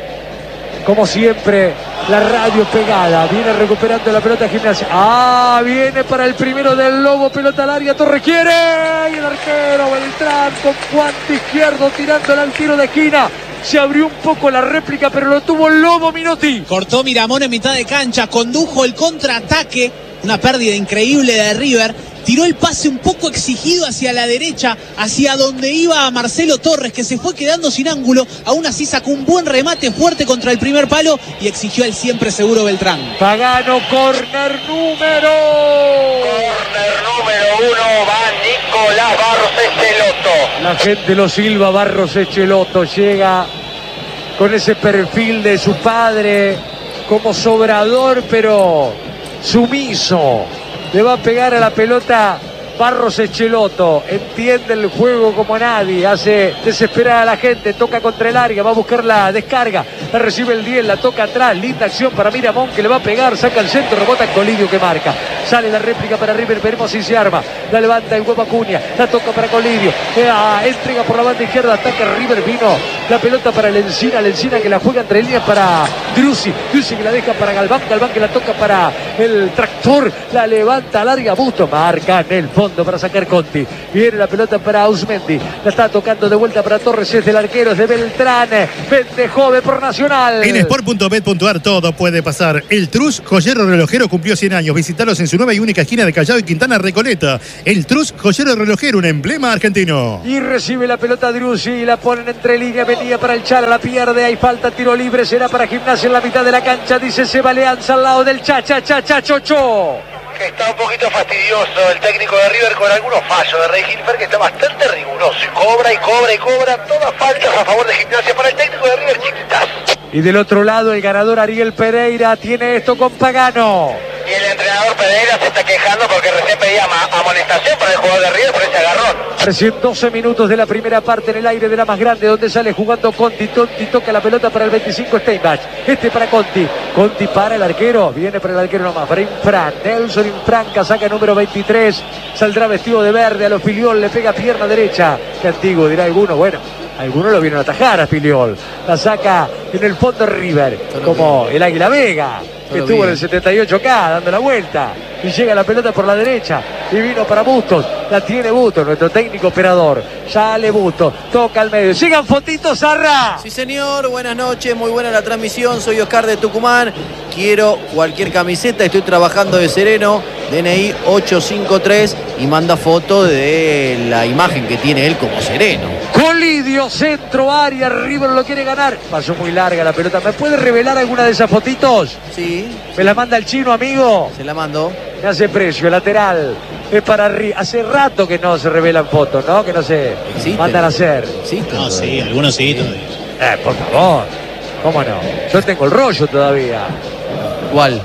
como siempre, la radio pegada. Viene recuperando la pelota Gimnasia. Viene para el primero del Lobo, pelota al área, Torres quiere, y el arquero Beltrán con guante izquierdo tirándola al tiro de esquina. Se abrió un poco la réplica, pero lo tuvo el Lobo Minotti. Cortó Miramón en mitad de cancha, condujo el contraataque, una pérdida increíble de River. Tiró el pase un poco exigido hacia la derecha, hacia donde iba Marcelo Torres, que se fue quedando sin ángulo. Aún así sacó un buen remate fuerte contra el primer palo y exigió el siempre seguro Beltrán. Pagano, corner número 1, va Nicolás Barros Echeloto. La gente lo silba, Barros Echeloto llega con ese perfil de su padre, como sobrador pero sumiso. Le va a pegar a la pelota Barros Echeloto, entiende el juego como nadie, hace desesperar a la gente, toca contra el área, va a buscar la descarga, la recibe el 10, la toca atrás, linda acción para Miramón que le va a pegar, saca el centro, rebota Colidio que marca, Sale la réplica para River, veremos si se arma. La levanta el huevo Acuña, la toca para Colidio. Entrega por la banda izquierda, ataca River, vino la pelota para Lencina que la juega entre líneas para Driussi que la deja para Galván que la toca para el Tractor, la levanta, larga Busto, marca en el fondo para sacar Conti. Viene la pelota para Ausmendi, la está tocando de vuelta para Torres, es del arquero, es de Beltrán, vende joven por Nacional. En sport.bet.ar todo puede pasar. El Trus Joyero Relojero cumplió 100 años. Visitalos en su nueva y única esquina de Callao y Quintana Recoleta. El Trus Joyero Relojero, un emblema argentino. Y recibe la pelota Driussi y la ponen entre líneas, venía para el Chala, la pierde, hay falta, tiro libre, será para Gimnasia en la mitad de la cancha, dice Seba Leanza al lado del Chocho. Que está un poquito fastidioso el técnico de River con algunos fallos de Rey Gilfer, que está bastante riguroso y cobra todas faltas a favor de Gimnasia para el técnico de River, chiquitas. Y del otro lado el ganador Ariel Pereira tiene esto con Pagano. Y el entrenador Pereira se está quejando porque recién pedía amonestación para el jugador de River por ese agarrón. Recién 12 minutos de la primera parte en el aire de la más grande, donde sale jugando Conti. Conti toca la pelota para el 25 Steinbach. Para Conti. Conti para el arquero. Viene para el arquero nomás. Para Infran. Nelson Infran, casaca número 23. Saldrá vestido de verde. A los Filiol le pega pierna derecha. Qué antiguo, dirá alguno. Bueno, algunos lo vieron a atajar a Filiol. La saca en el fondo River. Como el Águila Vega, que estuvo en el 78 acá, dando la vuelta. Y llega la pelota por la derecha. Y vino para Bustos. La tiene Bustos, nuestro técnico operador. Sale Bustos, toca al medio. Llegan fotitos, Zarra. Sí, señor. Buenas noches, muy buena la transmisión. Soy Oscar de Tucumán. Quiero cualquier camiseta. Estoy trabajando de sereno. DNI 853. Y manda foto de la imagen que tiene él como sereno. Colidio, centro, área. River lo quiere ganar. Pasó muy larga la pelota. ¿Me puede revelar alguna de esas fotitos? Sí. ¿Me la manda el chino, amigo? Se la mando. Me hace precio, lateral. Es para arriba. Hace rato que no se revelan fotos, ¿no? Que no se mandan a hacer. No, sí, algunos sí todavía. Por favor. ¿Cómo no? Yo tengo el rollo todavía. ¿Cuál?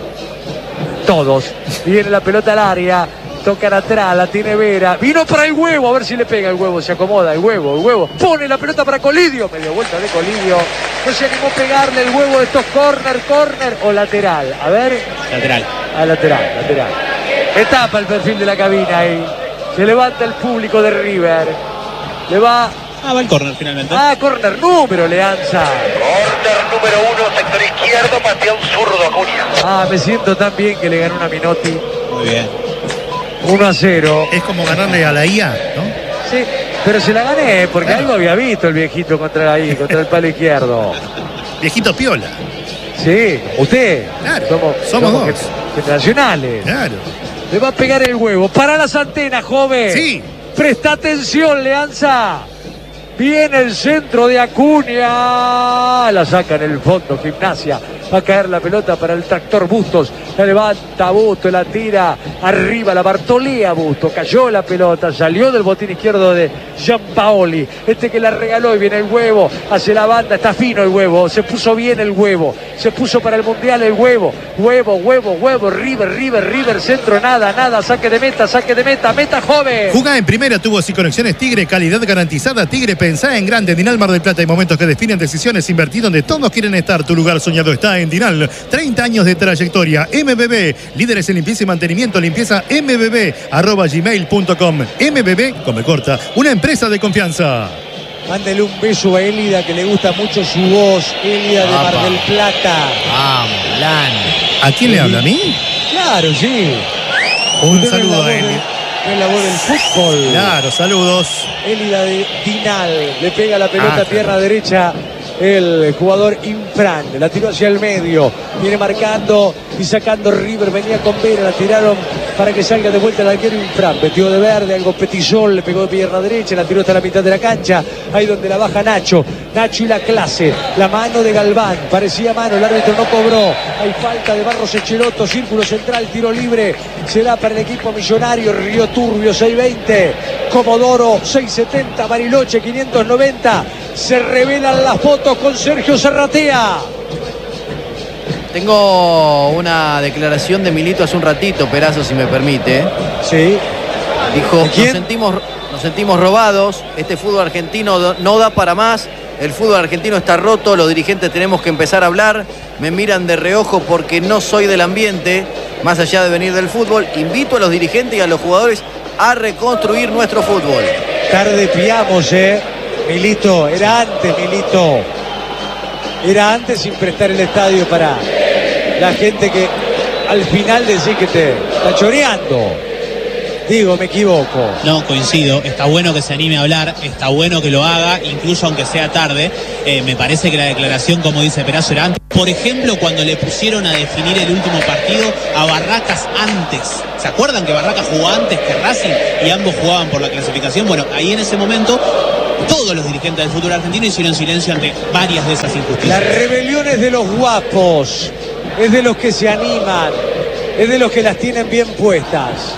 Todos. Viene la pelota al área. Tocan atrás, la tiene Vera. Vino para el huevo, a ver si le pega el huevo. Se acomoda el huevo. Pone la pelota para Colidio. Medio vuelta de Colidio. No se animó a pegarle el huevo de estos corner o lateral. A ver. Lateral. Lateral. Etapa el perfil de la cabina ahí. Se levanta el público de River. Le va. Va el córner finalmente. Córner número Leanza. Córner número 1, sector izquierdo, patea un zurdo Acuña. Me siento tan bien que le ganó una Minotti. Muy bien. 1-0. Es como ganarle a la IA, ¿no? Sí, pero se la gané porque algo había visto el viejito contra el palo izquierdo. Viejito piola. Sí, usted. Claro, somos dos. Generacionales. Claro. Le va a pegar el huevo. Para las antenas, joven. Sí. Presta atención, Leanza. Viene el centro de Acuña. La saca en el fondo, Gimnasia. Va a caer la pelota para el Tractor Bustos. La levanta Bustos, la tira arriba, la Bartolea Bustos. Cayó la pelota, salió del botín izquierdo de Gianpaoli. Que la regaló y viene el huevo. Hacia la banda, está fino el huevo. Se puso bien el huevo. Se puso para el Mundial el huevo. Huevo. River. Centro, nada. Saque de meta. Meta, joven. Jugá en primera, tubos y conexiones Tigre. Calidad garantizada. Tigre, pensá en grande. Dinal Mar del Plata. Hay momentos que definen decisiones. Invertir donde todos quieren estar. Tu lugar soñado está en Dinal. 30 años de trayectoria. MBB, líderes en limpieza y mantenimiento. Limpieza MBB, @gmail.com. MBB, come corta, una empresa de confianza. Mándele un beso a Élida, que le gusta mucho su voz. Élida de Mar del Plata. Vamos, Lan. ¿A quién le habla? ¿A mí? Claro, sí. Un saludo a Élida. Es la voz del fútbol. Claro, saludos. Élida de Dinal. Le pega la pelota pierna derecha. El jugador Infran la tiró hacia el medio, viene marcando y sacando River, venía con Vera, la tiraron para que salga de vuelta el arquero Infran, metió de verde, algo Petillol, le pegó de pierna derecha, la tiró hasta la mitad de la cancha, ahí donde la baja Nacho y la clase, la mano de Galván, parecía mano, el árbitro no cobró, hay falta de Barros Echeloto, círculo central, tiro libre, será para el equipo millonario, Río Turbio 620, Comodoro 670, Bariloche 590, se revelan las fotos con Sergio Serratea. Tengo una declaración de Milito hace un ratito, Perazo, si me permite. Sí. Dijo, nos sentimos robados, este fútbol argentino no da para más, el fútbol argentino está roto, los dirigentes tenemos que empezar a hablar, me miran de reojo porque no soy del ambiente, más allá de venir del fútbol, invito a los dirigentes y a los jugadores a reconstruir nuestro fútbol. Tarde piamos, Milito, era antes, Milito. Era antes sin prestar el estadio para la gente que al final decís que te está choreando. Digo, me equivoco. No, coincido. Está bueno que se anime a hablar, está bueno que lo haga, incluso aunque sea tarde. Me parece que la declaración, como dice Perazo, era antes. Por ejemplo, cuando le pusieron a definir el último partido a Barracas antes. ¿Se acuerdan que Barracas jugó antes que Racing y ambos jugaban por la clasificación? Bueno, ahí en ese momento todos los dirigentes del fútbol argentino hicieron silencio ante varias de esas injusticias. La rebelión es de los guapos, es de los que se animan, es de los que las tienen bien puestas.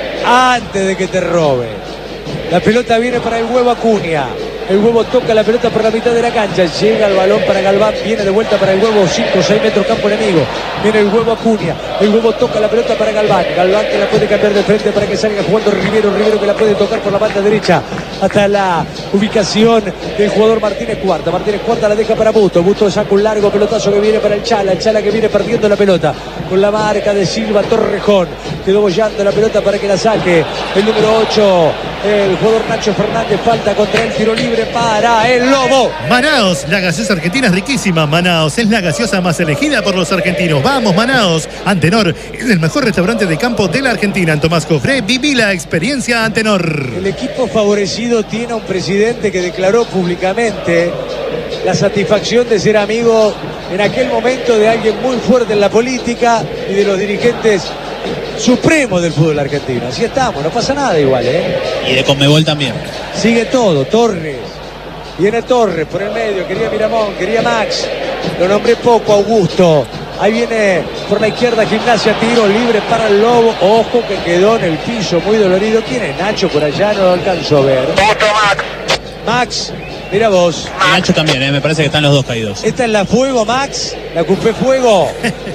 Antes de que te roben. La pelota viene para el Huevo Acuña. El Huevo toca la pelota por la mitad de la cancha. Llega el balón para Galván. Viene de vuelta para el Huevo. 5 o 6 metros campo enemigo. Viene el Huevo Acuña. El Huevo toca la pelota para Galván. Galván que la puede cambiar de frente para que salga jugando Rivero. Rivero que la puede tocar por la banda derecha. Hasta la ubicación del jugador Martínez Cuarta. Martínez Cuarta la deja para Busto. Busto saca un largo pelotazo que viene para el Chala. El Chala que viene perdiendo la pelota. Con la marca de Silva Torrejón. Quedó bollando la pelota para que la saque. El número 8. El jugador Nacho Fernández. Falta contra el tiro libre para el Lobo. Manaos, la gaseosa argentina es riquísima. Manaos es la gaseosa más elegida por los argentinos. Vamos, Manaos. Antenor es el mejor restaurante de campo de la Argentina. En Tomás Cofré, viví la experiencia Antenor. El equipo favorecido tiene a un presidente que declaró públicamente la satisfacción de ser amigo en aquel momento de alguien muy fuerte en la política y de los dirigentes supremos del fútbol argentino. Así estamos, no pasa nada igual, Y de Conmebol también. Sigue todo, Torres. Viene Torres por el medio, quería Miramón, quería Max. Lo nombré poco, Augusto. Ahí viene por la izquierda Gimnasia, tiro libre para el Lobo. Ojo que quedó en el piso, muy dolorido. ¿Quién es Nacho por allá? No lo alcanzo a ver. Otro Max. Max, mira vos. Y Nacho también, me parece que están los dos caídos. Esta es la Fuego, Max. La Cupé Fuego.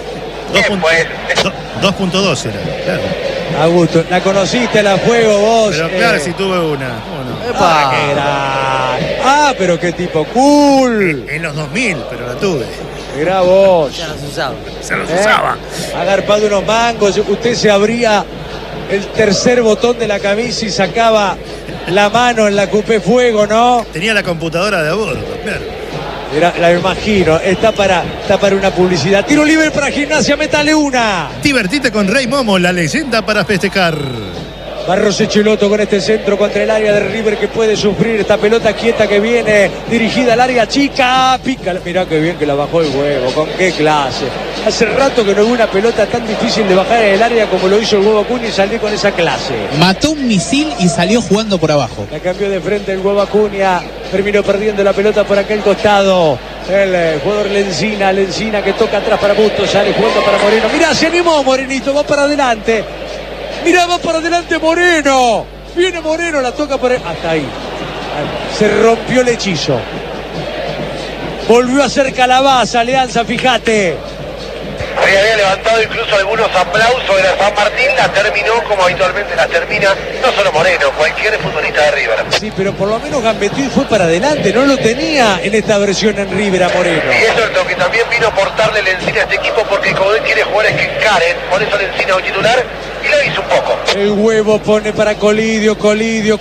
2.2 era, claro. Augusto, ¿la conociste la Fuego vos? Pero claro, si tuve una. Pero qué tipo cool. En los 2000, pero la tuve. Mirá vos. Ya los usaba. Se los usaba. Agarpado unos mangos. Usted se abría el tercer botón de la camisa y sacaba la mano en la Cupé Fuego, ¿no? Tenía la computadora de a bordo, claro. La imagino, está para una publicidad. Tiro libre para Gimnasia, métale una. Divertite con Rey Momo, la leyenda para festejar. Barros Echeloto con este centro contra el área de River que puede sufrir esta pelota quieta que viene dirigida al área chica. Pica, mirá qué bien que la bajó el Huevo, con qué clase. Hace rato que no hubo una pelota tan difícil de bajar en el área como lo hizo el Huevo Acuña y salió con esa clase. Mató un misil y salió jugando por abajo. La cambió de frente el Huevo Acuña, terminó perdiendo la pelota por aquel costado. El jugador Lencina que toca atrás para Busto, sale jugando para Moreno. Mirá, se animó Morenito, va para adelante. Mirá, va para adelante Moreno. Viene Moreno, la toca por... Hasta ahí. Se rompió el hechizo. Volvió a hacer calabaza, Alianza, fíjate. Había levantado incluso algunos aplausos de la San Martín, la terminó como habitualmente la termina, no solo Moreno, cualquier futbolista de River. Sí, pero por lo menos gambeteó y fue para adelante, no lo tenía en esta versión en River a Moreno. Y eso es lo que también vino a aportarle Lencina a este equipo, porque como él quiere jugadores que encaren, por eso Lencina es un titular, y lo hizo un poco. El Huevo pone para Colidio, corre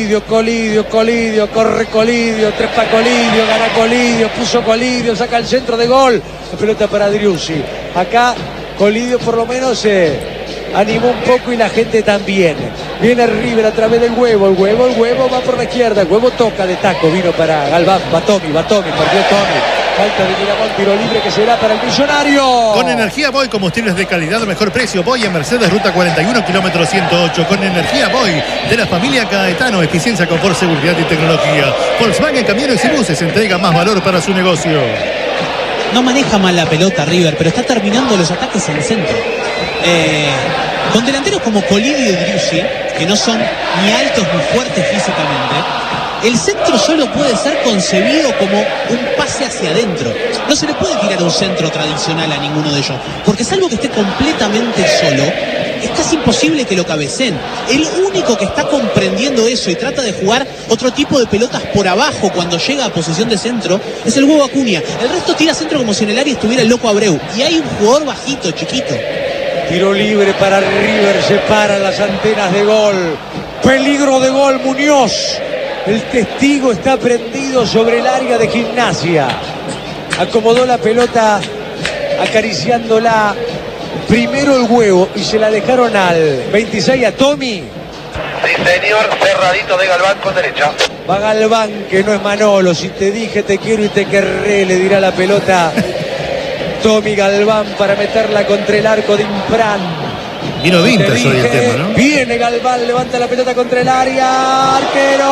Colidio, trepa Colidio, gana Colidio, puso Colidio, saca el centro de gol, la pelota para Driussi. Acá Colidio por lo menos se animó un poco y la gente también. Viene River a través del Huevo, el Huevo va por la izquierda, el Huevo toca de taco, vino para Galván, va Tommy, perdió Tommy. Falta de Miramón, tiro libre que será para el Millonario. Con Energía Boy, combustibles de calidad, mejor precio. Boy en Mercedes, ruta 41, kilómetro 108. Con Energía Boy, de la familia Caetano, eficiencia, confort, seguridad y tecnología. Volkswagen, camiones y buses, entrega más valor para su negocio. No maneja mal la pelota River, pero está terminando los ataques en el centro. Con delanteros como Colidio y Driussi, que no son ni altos ni fuertes físicamente, el centro solo puede ser concebido como un pase hacia adentro. No se le puede tirar un centro tradicional a ninguno de ellos, porque salvo que esté completamente solo, es casi imposible que lo cabeceen. El único que está comprendiendo eso y trata de jugar otro tipo de pelotas por abajo cuando llega a posición de centro es el Huevo Acuña. El resto tira centro como si en el área estuviera el Loco Abreu. Y hay un jugador bajito, chiquito. Tiro libre para River, separa las antenas de gol. Peligro de gol, Muñoz. El testigo está prendido sobre el área de Gimnasia. Acomodó la pelota acariciándola primero el huevo y se la dejaron al 26 a Tommy. Sí, señor, cerradito de Galván con derecha. Va Galván, que no es Manolo. Si te dije te quiero y te querré, le dirá la pelota Tommy Galván para meterla contra el arco de Infran. Vino vintage hoy el tema, ¿no? Viene Galván, levanta la pelota contra el área. Arquero.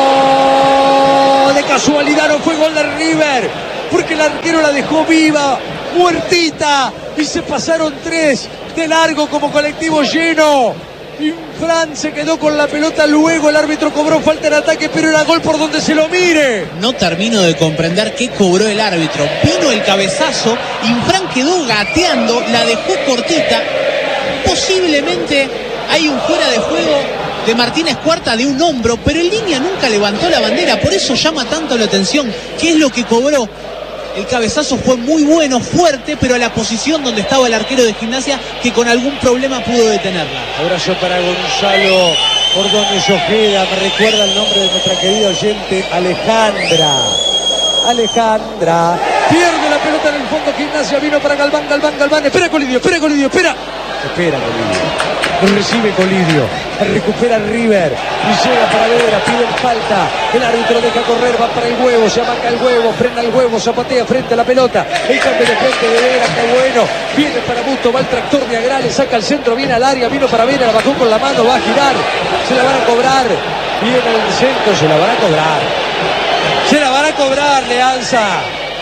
De casualidad no fue gol de River, porque el arquero la dejó viva, muertita, y se pasaron 3 de largo como colectivo lleno. Infran se quedó con la pelota, luego el árbitro cobró falta en ataque, pero era gol por donde se lo mire. No termino de comprender qué cobró el árbitro. Vino el cabezazo, Infran quedó gateando, la dejó cortita. Posiblemente hay un fuera de juego de Martínez Cuarta de un hombro, pero en línea nunca levantó la bandera, por eso llama tanto la atención. ¿Qué es lo que cobró? El cabezazo fue muy bueno, fuerte, pero a la posición donde estaba el arquero de Gimnasia, que con algún problema pudo detenerla. Abrazo para Gonzalo Ordóñez Ojeda, me recuerda el nombre de nuestra querida oyente Alejandra. Alejandra pierde la pelota en el fondo. Gimnasia, vino para Galván. Espera Colidio. Espera Colidio. Recibe Colidio. Recupera River. Y llega para Vera. Pide falta. El árbitro deja correr. Va para el huevo. Se amaca el huevo. Frena el huevo. Zapatea frente a la pelota. El cambio de frente de Vera. Qué bueno. Viene para Busto. Va el tractor de Agrales. Saca el centro. Viene al área. Vino para Vera. La bajó con la mano. Va a girar. Se la van a cobrar. Viene el centro. Se la van a cobrar. Se la van a cobrar, Leanza.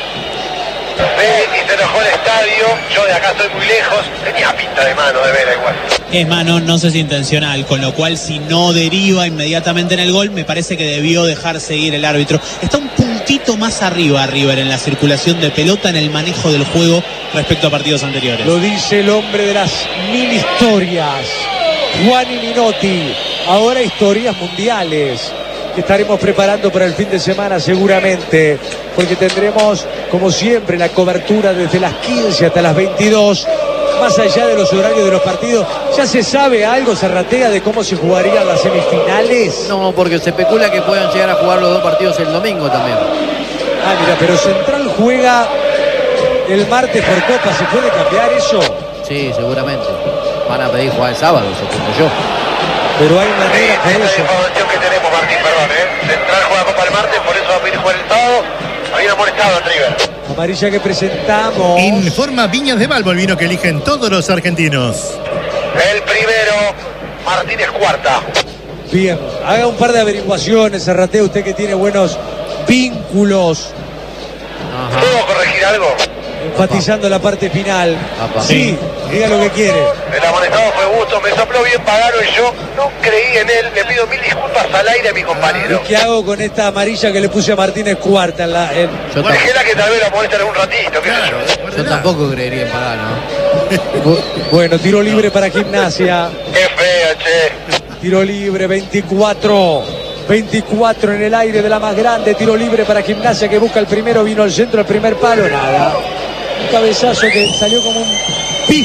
Ve y se enojó el estadio. Yo de acá estoy muy lejos. Tenía pinta de mano de Vera igual. Es mano, no sé si intencional, con lo cual si no deriva inmediatamente en el gol, me parece que debió dejar seguir el árbitro. Está un puntito más arriba River en la circulación de pelota, en el manejo del juego respecto a partidos anteriores. Lo dice el hombre de las 1000 historias, Juan Minotti. Ahora historias mundiales que estaremos preparando para el fin de semana seguramente, porque tendremos como siempre la cobertura desde las 15 hasta las 22, más allá de los horarios de los partidos. ¿Ya se sabe algo, Zarratea, de cómo se jugarían las semifinales? No, porque se especula que puedan llegar a jugar los 2 partidos el domingo también. Ah, mira, pero Central juega el martes por Copa. ¿Se puede cambiar eso? Sí, seguramente. Van a pedir jugar el sábado, supongo yo. Pero hay manera Esta es la información que tenemos, Martín, perdón, Central juega Copa el martes, por eso va a pedir jugar el sábado. Había molestado al River. Amarilla que presentamos. Informa Viñas de Valvo, el vino que eligen todos los argentinos. El primero, Martínez Cuarta. Bien, haga un par de averiguaciones, Zarratea, usted que tiene buenos vínculos. Ajá. ¿Puedo corregir algo? Enfatizando la parte final. Apa. Sí, diga lo que quiere. El amonestado fue Busto, me sopló bien Pagano y yo no creí en él. Le pido 1000 disculpas al aire a mi compañero. ¿Y qué hago con esta amarilla que le puse a Martínez Cuarta en la... Déjela que tal vez la amonesten un ratito, qué sé yo. Yo tampoco creería en Pagano. Bueno, tiro libre para Gimnasia. Qué feo, che. Tiro libre, 24 en el aire de la más grande. Tiro libre para Gimnasia que busca el primero. Vino al centro, el primer palo, nada. Un cabezazo que salió como un pif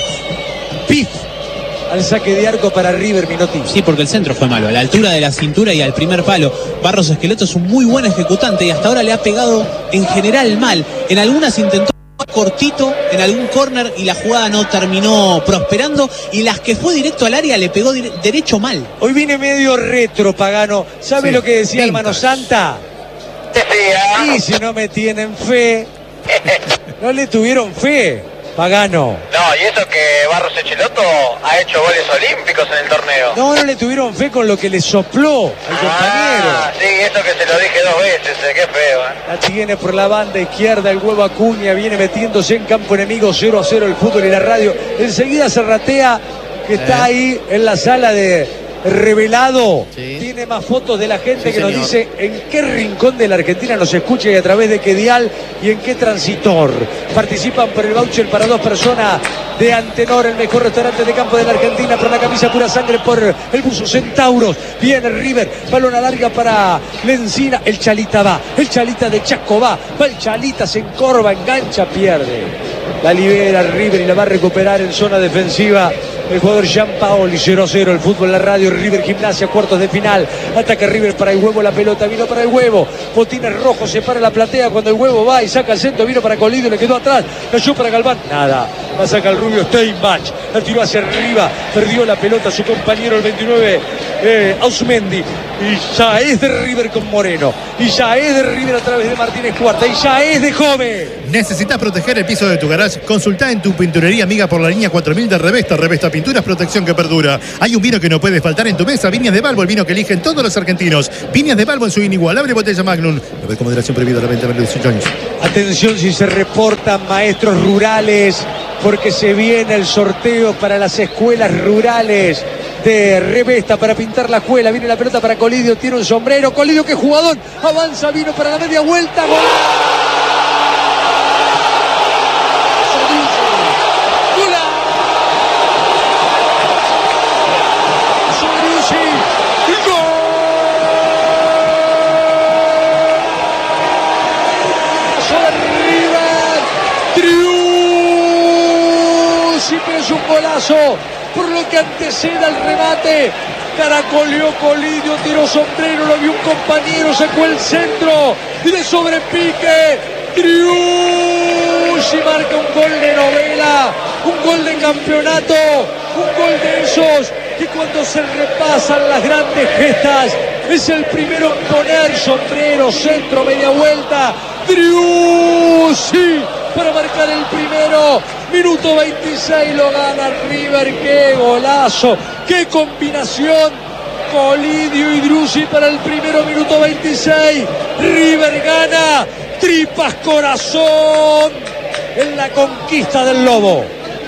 al saque de arco para River, Minotti. Sí, porque el centro fue malo, a la altura de la cintura y al primer palo. Barros Esqueloto es un muy buen ejecutante y hasta ahora le ha pegado en general mal. En algunas intentó cortito, en algún córner, y la jugada no terminó prosperando, y las que fue directo al área le pegó derecho mal. Hoy viene medio retro, Pagano. ¿Sabe lo que decía el Mano Santa? Y si no me tienen fe, no le tuvieron fe, Pagano. No, y eso que Barros Esqueloto ha hecho goles olímpicos en el torneo. No le tuvieron fe con lo que le sopló al compañero. Sí, eso que se lo dije 2 veces, qué feo. La tiene por la banda izquierda el huevo Acuña, viene metiéndose en campo enemigo, 0-0 el fútbol y la radio. Enseguida Zarratea, que está ahí en la sala de revelado, tiene más fotos de la gente que nos dice en qué rincón de la Argentina nos escucha y a través de qué dial y en qué transitor. Participan por el voucher para 2 personas de Antenor, el mejor restaurante de campo de la Argentina, por la camisa pura sangre, por el buzo Centauros. Viene River, balón a larga para Lencina, el Chalita va, el Chalita de Chaco va el Chalita, se encorva, engancha, pierde. La libera River y la va a recuperar en zona defensiva el jugador Gianpaoli. 0-0 el fútbol en la radio. River Gimnasia, cuartos de final. Ataca River para el Huevo, la pelota vino para el Huevo. Botines rojo, se para la platea cuando el Huevo va y saca el centro, vino para Colidio, le quedó atrás, cayó para Galván, nada, la saca el rubio Steinbach, la tiró hacia arriba, perdió la pelota su compañero el 29 Ausmendi, y ya es de River con Moreno, y ya es de River a través de Martínez Cuarta, y ya es de Jove. ¿Necesitas proteger el piso de tu garage? Consultá en tu pinturería amiga por la línea 4000 de Revesta. Revesta Pinturas, protección que perdura. Hay un vino que no puede faltar en tu mesa. Viñas de Balbo, el vino que eligen todos los argentinos. Viñas de Balbo en su inigualable botella Magnum. Bebé con moderación prohibida la venta de 18 años. Atención si se reportan maestros rurales, porque se viene el sorteo para las escuelas rurales de Revesta para pintar la escuela. Viene la pelota para Colidio, tiene un sombrero. Colidio, qué jugador, avanza, vino para la media vuelta. ¡Gol! Es un golazo por lo que antecede al remate. Caracoleó Colidio, tiró sombrero, lo vio un compañero, sacó el centro y de sobrepique Driussi marca un gol de novela, un gol de campeonato, un gol de esos que cuando se repasan las grandes gestas es el primero en poner sombrero, centro, media vuelta. Driussi para marcar el primero. Minuto 26, lo gana River. ¡Qué golazo! ¡Qué combinación! Colidio y Driussi para el primero, minuto 26. River gana. Tripas corazón en la conquista del Lobo.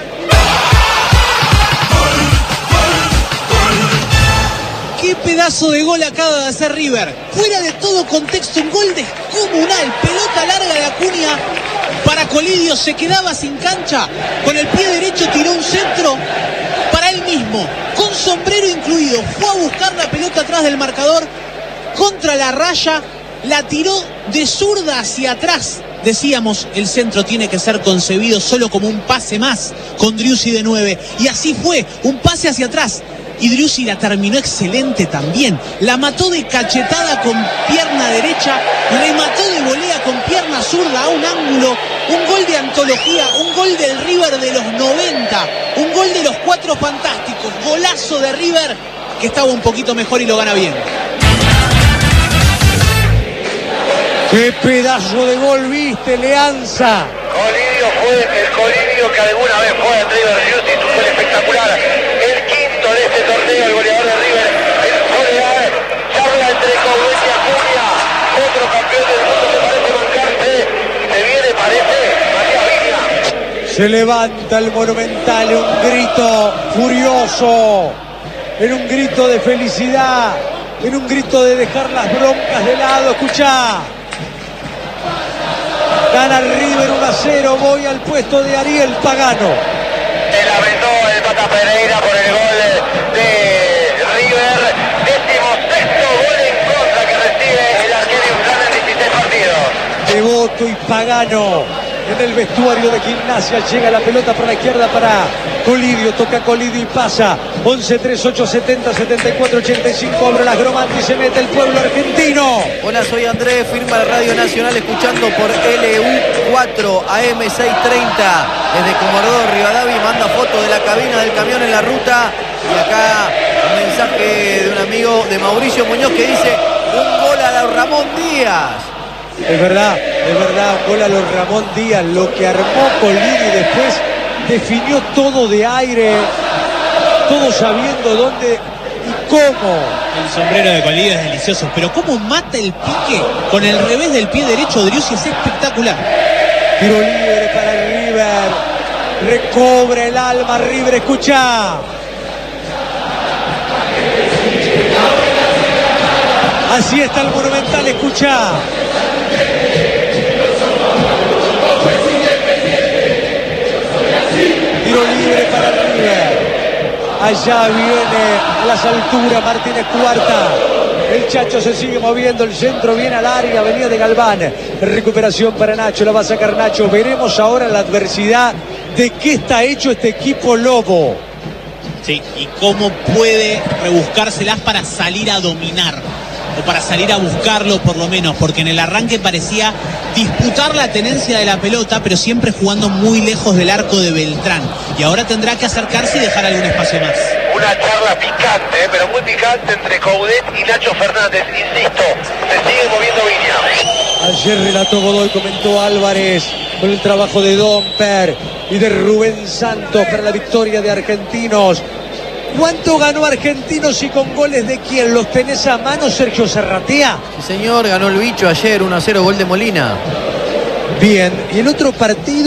¡Qué pedazo de gol acaba de hacer River! Fuera de todo contexto, un gol descomunal. Pelota larga de Acuña para Colidio, se quedaba sin cancha. Con el pie derecho tiró un centro para él mismo, con sombrero incluido. Fue a buscar la pelota atrás del marcador, contra la raya, la tiró de zurda hacia atrás. Decíamos, el centro tiene que ser concebido solo como un pase más, con Driussi de 9. Y así fue, un pase hacia atrás. Y Driussi la terminó excelente también. La mató de cachetada con pierna derecha, remató de volea con pierna zurda a un ángulo. Un gol de antología, un gol del River de los 90, un gol de los Cuatro Fantásticos. Golazo de River, que estaba un poquito mejor y lo gana bien. ¡Qué pedazo de gol viste, Leanza! Colidio fue el Colidio que alguna vez fue en River. Driussi tuvo el espectacular. El quinto de este torneo, el goleador de River. El goleador charla entre Coudet y Acuña. Otro campeón del mundo que parece marcarse. Se viene, parece, Matías Viña. Se levanta el Monumental en un grito furioso, en un grito de felicidad, en un grito de dejar las broncas de lado. Escuchá. Gana River 1-0, voy al puesto de Ariel Pagano. Se lamentó el Tata Pereira por el gol de River. 16º gol en contra que recibe el arquero Inflán en 16 partidos. Devoto y Pagano en el vestuario de Gimnasia. Llega la pelota por la izquierda para Colidio, toca Colidio y pasa. 11-3-8-70-74-85, abre las Gromati, se mete el pueblo argentino. Hola, soy Andrés, firma la Radio Nacional escuchando por LU4 AM630 desde Comodoro Rivadavia. Manda foto de la cabina del camión en la ruta. Y acá un mensaje de un amigo de Mauricio Muñoz que dice: un gol a la Ramón Díaz. Es verdad, un gol a los Ramón Díaz, lo que armó Colidio y después definió todo de aire, todo sabiendo dónde y cómo. El sombrero de Colidio es delicioso, pero cómo mata el pique con el revés del pie derecho de Driussi, es espectacular. Tiro libre para River, recobra el alma River, escucha. Así está el Monumental, escucha. Tiro libre para River. Allá viene a las alturas Martínez Cuarta. El Chacho se sigue moviendo, el centro viene al área, venía de Galván. Recuperación para Nacho, la va a sacar Nacho. Veremos ahora la adversidad de qué está hecho este equipo Lobo. Sí, y cómo puede rebuscárselas para salir a dominar, o para salir a buscarlo por lo menos, porque en el arranque parecía disputar la tenencia de la pelota, pero siempre jugando muy lejos del arco de Beltrán. Y ahora tendrá que acercarse y dejar algún espacio más. Una charla picante, pero muy picante entre Coudet y Nacho Fernández. Insisto, se sigue moviendo Viña. Ayer relató Godoy, comentó Álvarez con el trabajo de Domper y de Rubén Santos para la victoria de Argentinos. ¿Cuánto ganó Argentinos y con goles de quién? ¿Los tenés a mano, Sergio Serratea? Sí, señor, ganó el bicho ayer, 1-0, gol de Molina. Bien, y el otro partido...